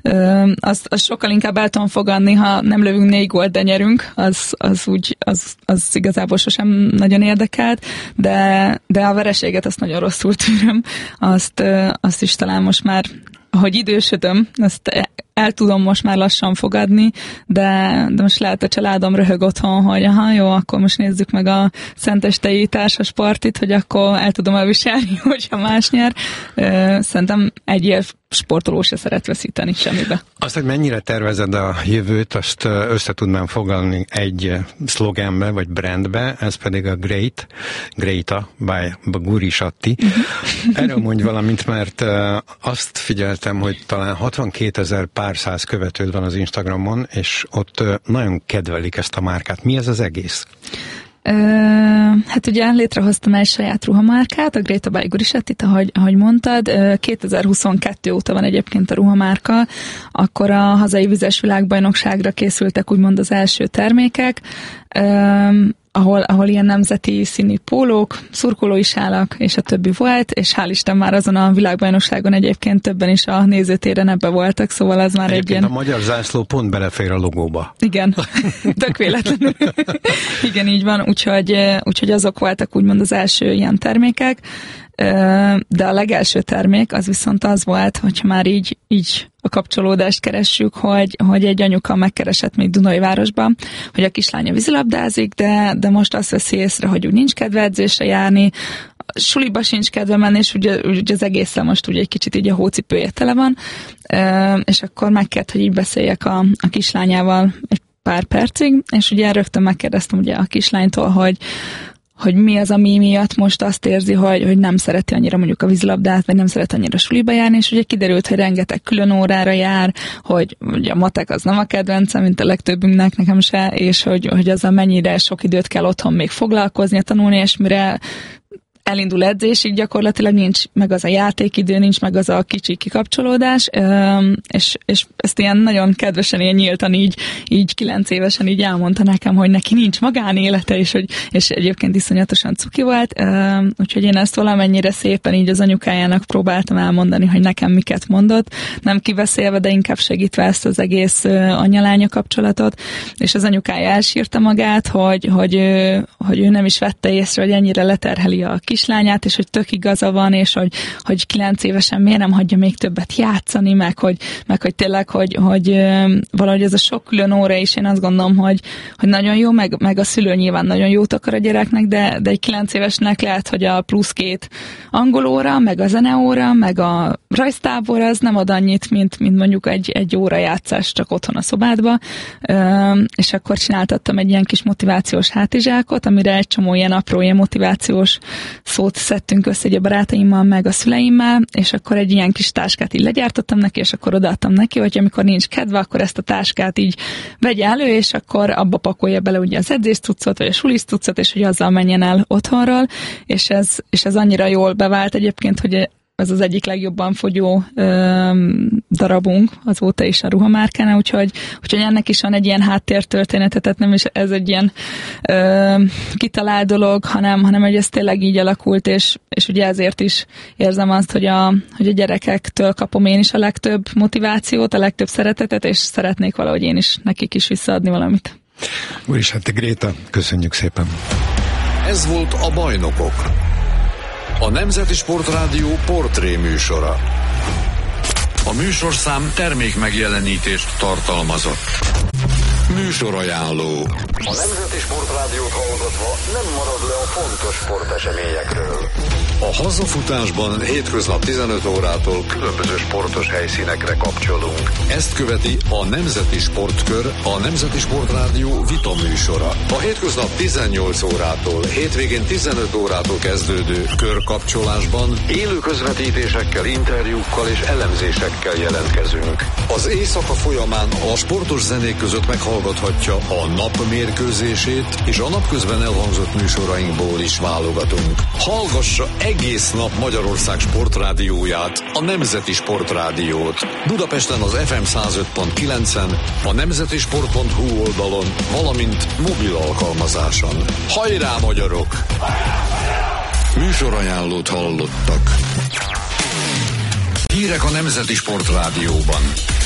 Azt, azt sokkal inkább el tudom fogadni, ha nem lövünk négy gólt, de nyerünk, az, az úgy, az, az igazából sosem nagyon érdekelt, de, de a vereséget azt nagyon rosszul tűröm, azt, azt is talán most már, ahogy idősödöm, azt el tudom most már lassan fogadni, de, de most lehet a családom röhög otthon, hogy aha, jó, akkor most nézzük meg a szentestei társas partit, hogy akkor el tudom elviselni, hogyha más nyer. Szerintem egy ilyen sportoló se szeret veszíteni semmibe. Azt, hogy mennyire tervezed a jövőt, azt össze tudnám foglalni egy szlogenbe, vagy brandbe, ez pedig a Great, Gréta by Gurisatti. Uh-huh. Erről mondj valamint, mert azt figyeltem, hogy talán hatvankétezer pár pár száz követőd van az Instagramon, és ott nagyon kedvelik ezt a márkát. Mi ez az egész? Uh, hát ugye létrehoztam egy saját ruhamárkát, a Greta by Gurisettit, ahogy, ahogy mondtad. Uh, kétezer-huszonkettő óta van egyébként a ruhamárka, akkor a hazai vizes világbajnokságra készültek úgymond az első termékek, uh, ahol, ahol ilyen nemzeti színű pólók, szurkolói sálak és a többi volt, és hál' Isten már azon a világbajnokságon egyébként többen is a nézőtéren ebbe voltak, szóval az már egyébként egy ilyen... a magyar zászló pont belefér a logóba. Igen, tök véletlenül. Igen, így van, úgyhogy, úgyhogy azok voltak úgymond az első ilyen termékek, de a legelső termék az viszont az volt, hogyha már így, így a kapcsolódást keressük, hogy, hogy egy anyuka megkeresett még Dunajvárosban, hogy a kislánya vízilabdázik, de, de most azt veszi észre, hogy úgy nincs kedve edzésre járni, suliba sincs kedve menni, és ugye, ugye az egészen most ugye egy kicsit így a hócipője tele van, és akkor megkért, hogy így beszéljek a, a kislányával egy pár percig, és ugye rögtön megkérdeztem ugye a kislánytól, hogy hogy mi az, ami miatt most azt érzi, hogy, hogy nem szereti annyira mondjuk a vízilabdát, vagy nem szeret annyira suliba járni, és ugye kiderült, hogy rengeteg külön órára jár, hogy ugye a matek az nem a kedvencem, mint a legtöbbünknek, nekem se, és hogy, hogy azzal mennyire sok időt kell otthon még foglalkozni, tanulni, és mire elindul edzésig, gyakorlatilag nincs meg az a játékidő, nincs meg az a kicsi kikapcsolódás, és, és ezt ilyen nagyon kedvesen, ilyen nyíltan így, így kilenc évesen így elmondta nekem, hogy neki nincs magánélete, és, hogy, és egyébként iszonyatosan cuki volt, úgyhogy én ezt valamennyire szépen így az anyukájának próbáltam elmondani, hogy nekem miket mondott, nem kiveszélve, de inkább segítve ezt az egész anya-lánya kapcsolatot, és az anyukája elsírta magát, hogy, hogy, ő, hogy ő nem is vette észre, hogy ennyire leterheli a kislányát, és hogy tök igaza van, és hogy, hogy kilenc évesen miért nem hagyja még többet játszani, meg hogy, meg hogy tényleg, hogy, hogy valahogy ez a sok külön óra is, én azt gondolom, hogy, hogy nagyon jó, meg, meg a szülő nyilván nagyon jót akar a gyereknek, de, de egy kilenc évesnek lehet, hogy a plusz két angol óra, meg a zeneóra, meg a rajztábor az nem ad annyit, mint, mint mondjuk egy, egy óra játszás csak otthon a szobádba, és akkor csináltattam egy ilyen kis motivációs hátizsákot, amire egy csomó ilyen apró, ilyen motivációs szót szedtünk össze egy a barátaimmal, meg a szüleimmel, és akkor egy ilyen kis táskát így legyártottam neki, és akkor odaadtam neki, hogy amikor nincs kedve, akkor ezt a táskát így vegye elő, és akkor abba pakolja bele ugye az edzéscuccot, vagy a suliszcuccot, és hogy azzal menjen el otthonról, és ez, és ez annyira jól bevált egyébként, hogy ez az egyik legjobban fogyó ö, darabunk azóta is a ruhamárkánál, úgyhogy, úgyhogy ennek is van egy ilyen háttértörténete, tehát nem is ez egy ilyen ö, kitalált dolog, hanem, hanem hogy ez tényleg így alakult, és, és ugye ezért is érzem azt, hogy a, hogy a gyerekektől kapom én is a legtöbb motivációt, a legtöbb szeretetet, és szeretnék valahogy én is nekik is visszaadni valamit. Gurisetti Gréta, köszönjük szépen! Ez volt a Bajnokok, a Nemzeti Sportrádió portré műsora. A műsorszám termék megjelenítést tartalmazott. Műsorajánló. A Nemzeti Sportrádiót hallgatva nem marad le a fontos sporteseményekről. A hazafutásban hétköznap tizenöt órától különböző sportos helyszínekre kapcsolunk. Ezt követi a Nemzeti Sportkör, a Nemzeti Sportrádió vita műsora. A hétköznap tizennyolc órától, hétvégén tizenöt órától kezdődő körkapcsolásban élő közvetítésekkel, interjúkkal és elemzésekkel jelentkezünk. Az éjszaka folyamán a sportos zenék között meghallgathatja a nap mérkőzését, és a napközben elhangzott műsorainkból is válogatunk. Hallgassa egész nap Magyarország sportrádióját, a Nemzeti Sportrádiót. Budapesten az ef em száz öt pont kilencen, a nemzetisport pont hu oldalon, valamint mobil alkalmazáson. Hajrá, magyarok! Műsorajánlót hallottak. Hírek a Nemzeti Sportrádióban.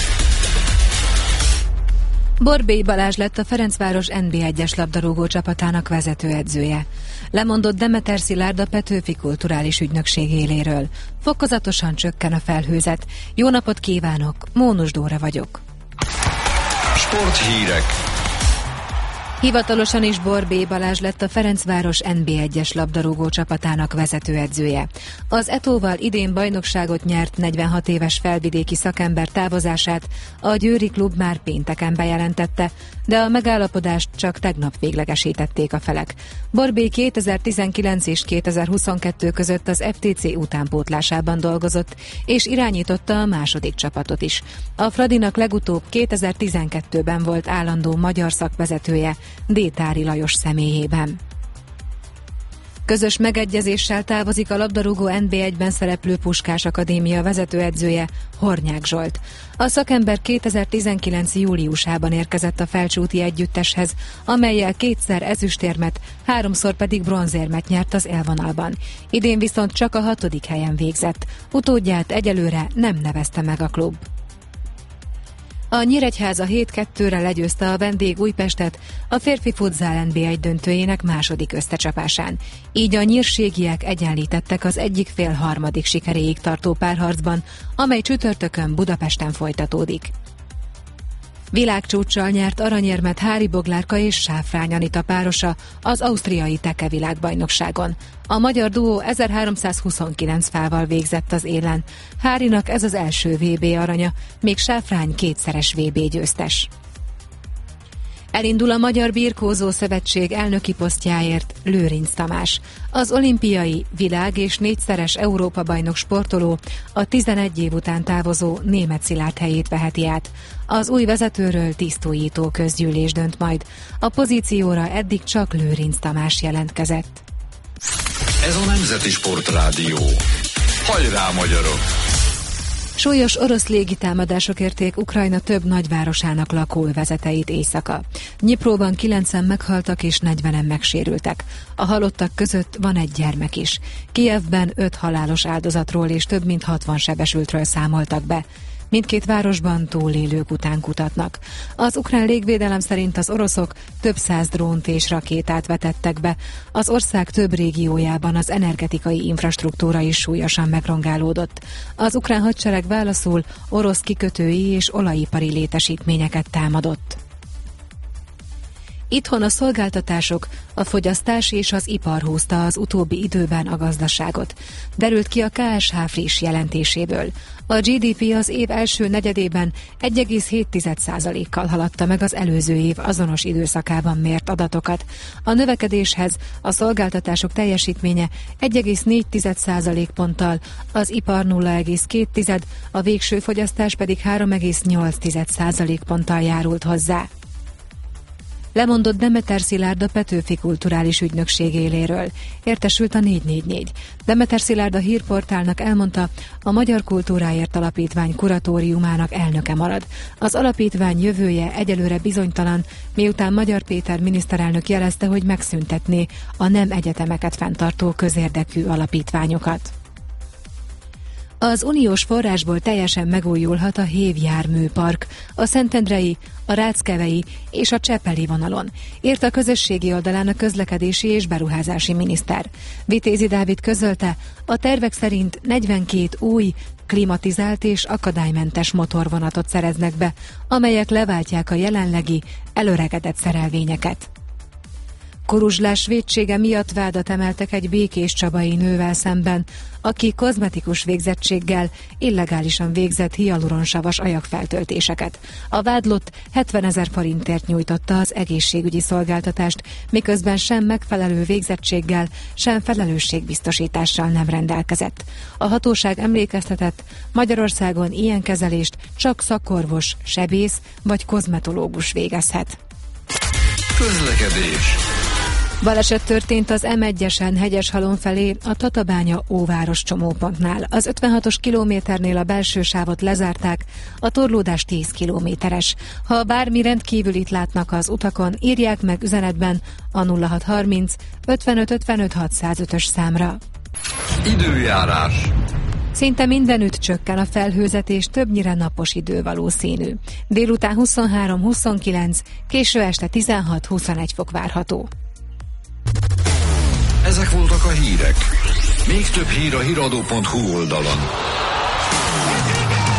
Borbély Balázs lett a Ferencváros en bé egyes labdarúgó csapatának vezetőedzője. Lemondott Demeter Szilárd a Petőfi Kulturális Ügynökség éléről. Fokozatosan csökken a felhőzet. Jó napot kívánok, Mónus Dóra vagyok. Sporthírek. Hivatalosan is Borbély Balázs lett a Ferencváros en bé egyes labdarúgó csapatának vezetőedzője. Az Etóval idén bajnokságot nyert negyvenhat éves felvidéki szakember távozását a győri klub már pénteken bejelentette, de a megállapodást csak tegnap véglegesítették a felek. Borbély kétezer-tizenkilenc és kétezer-huszonkettő között az ef té cé utánpótlásában dolgozott, és irányította a második csapatot is. A Fradinak legutóbb kétezer-tizenkettőben volt állandó magyar szakvezetője, Détári Lajos személyében. Közös megegyezéssel távozik a labdarúgó en bé egyben szereplő Puskás Akadémia vezetőedzője, Hornyák Zsolt. A szakember kétezer-tizenkilenc júliusában érkezett a Felcsúti együtteshez, amellyel kétszer ezüstérmet, háromszor pedig bronzérmet nyert az élvonalban. Idén viszont csak a hatodik helyen végzett. Utódját egyelőre nem nevezte meg a klub. A Nyíregyháza hét kettőre legyőzte a vendég Újpestet a férfi futzál en bé egy döntőjének második összecsapásán. Így a nyírségiek egyenlítettek az egyik fél harmadik sikeréig tartó párharcban, amely csütörtökön Budapesten folytatódik. Világcsúccsal nyert aranyérmet Hári Boglárka és Sáfrány Anita párosa az ausztriai Teke világbajnokságon. A magyar duó ezerháromszázhuszonkilenc fával végzett az élen. Hárinak ez az első vé bé aranya, még Sáfrány kétszeres vé bé győztes. Elindul a Magyar Birkózó Szövetség elnöki posztjáért Lőrinc Tamás. Az olimpiai, világ- és négyszeres Európa-bajnok sportoló a tizenegy év után távozó Németh Szilárd helyét veheti át. Az új vezetőről tisztújító közgyűlés dönt majd. A pozícióra eddig csak Lőrinc Tamás jelentkezett. Ez a Nemzeti Sportrádió. Hajrá, magyarok! Súlyos orosz légitámadások érték Ukrajna több nagyvárosának lakóövezeteit éjszaka. Dnyipróban kilencen meghaltak és negyvenen megsérültek. A halottak között van egy gyermek is. Kijevben öt halálos áldozatról és több mint hatvan sebesültről számoltak be. Mindkét városban túlélők után kutatnak. Az ukrán légvédelem szerint az oroszok több száz drónt és rakétát vetettek be. Az ország több régiójában az energetikai infrastruktúra is súlyosan megrongálódott. Az ukrán hadsereg válaszul orosz kikötői és olajipari létesítményeket támadott. Itthon a szolgáltatások, a fogyasztás és az ipar húzta az utóbbi időben a gazdaságot. Derült ki a ká es há friss jelentéséből. A gé dé pé az év első negyedében egy egész hét százalékkal haladta meg az előző év azonos időszakában mért adatokat. A növekedéshez a szolgáltatások teljesítménye egy egész négy százalékponttal, az ipar nulla egész két, a végső fogyasztás pedig három egész nyolc százalékponttal járult hozzá. Lemondott Demeter Szilárd a Petőfi Kulturális Ügynökség éléről. Értesült a négy négy négy. Demeter Szilárd a hírportálnak elmondta, a Magyar Kultúráért Alapítvány kuratóriumának elnöke marad. Az alapítvány jövője egyelőre bizonytalan, miután Magyar Péter miniszterelnök jelezte, hogy megszüntetné a nem egyetemeket fenntartó közérdekű alapítványokat. Az uniós forrásból teljesen megújulhat a Hév-járműpark, a Szentendrei, a Ráckevei és a Csepeli vonalon, írt a közösségi oldalán a közlekedési és beruházási miniszter. Vitézi Dávid közölte, a tervek szerint negyvenkét új, klimatizált és akadálymentes motorvonatot szereznek be, amelyek leváltják a jelenlegi, előregedett szerelvényeket. Koruzslás vétsége miatt vádat emeltek egy békés csabai nővel szemben, aki kozmetikus végzettséggel illegálisan végzett hialuronsavas ajakfeltöltéseket. A vádlott hetvenezer forintért nyújtotta az egészségügyi szolgáltatást, miközben sem megfelelő végzettséggel, sem felelősségbiztosítással nem rendelkezett. A hatóság emlékeztetett, Magyarországon ilyen kezelést csak szakorvos, sebész vagy kozmetológus végezhet. Közlekedés. Baleset történt az em egyesen Hegyeshalom felé a Tatabánya Óváros csomópontnál. Az ötvenhatos kilométernél a belső sávot lezárták, a torlódás tíz kilométeres. Ha bármi rendkívülit látnak az utakon, írják meg üzenetben a nulla hat harminc ötvenöt ötvenöt hatszázötös számra. Időjárás. Szinte mindenütt csökken a felhőzet és többnyire napos idő valószínű. Délután huszonhárom huszonkilenc, késő este tizenhat huszonegy fok várható. Ezek voltak a hírek. Még több hír a híradó pont hú oldalon.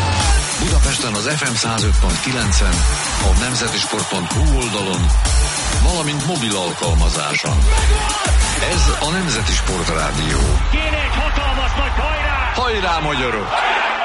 Budapesten az ef em száz öt pont kilencen, a nemzetisport pont hú oldalon valamint mobil alkalmazáson. Ez a Nemzeti Sportrádió. Kéne egy hatalmas nagy hajrá! Hajrá, magyarok!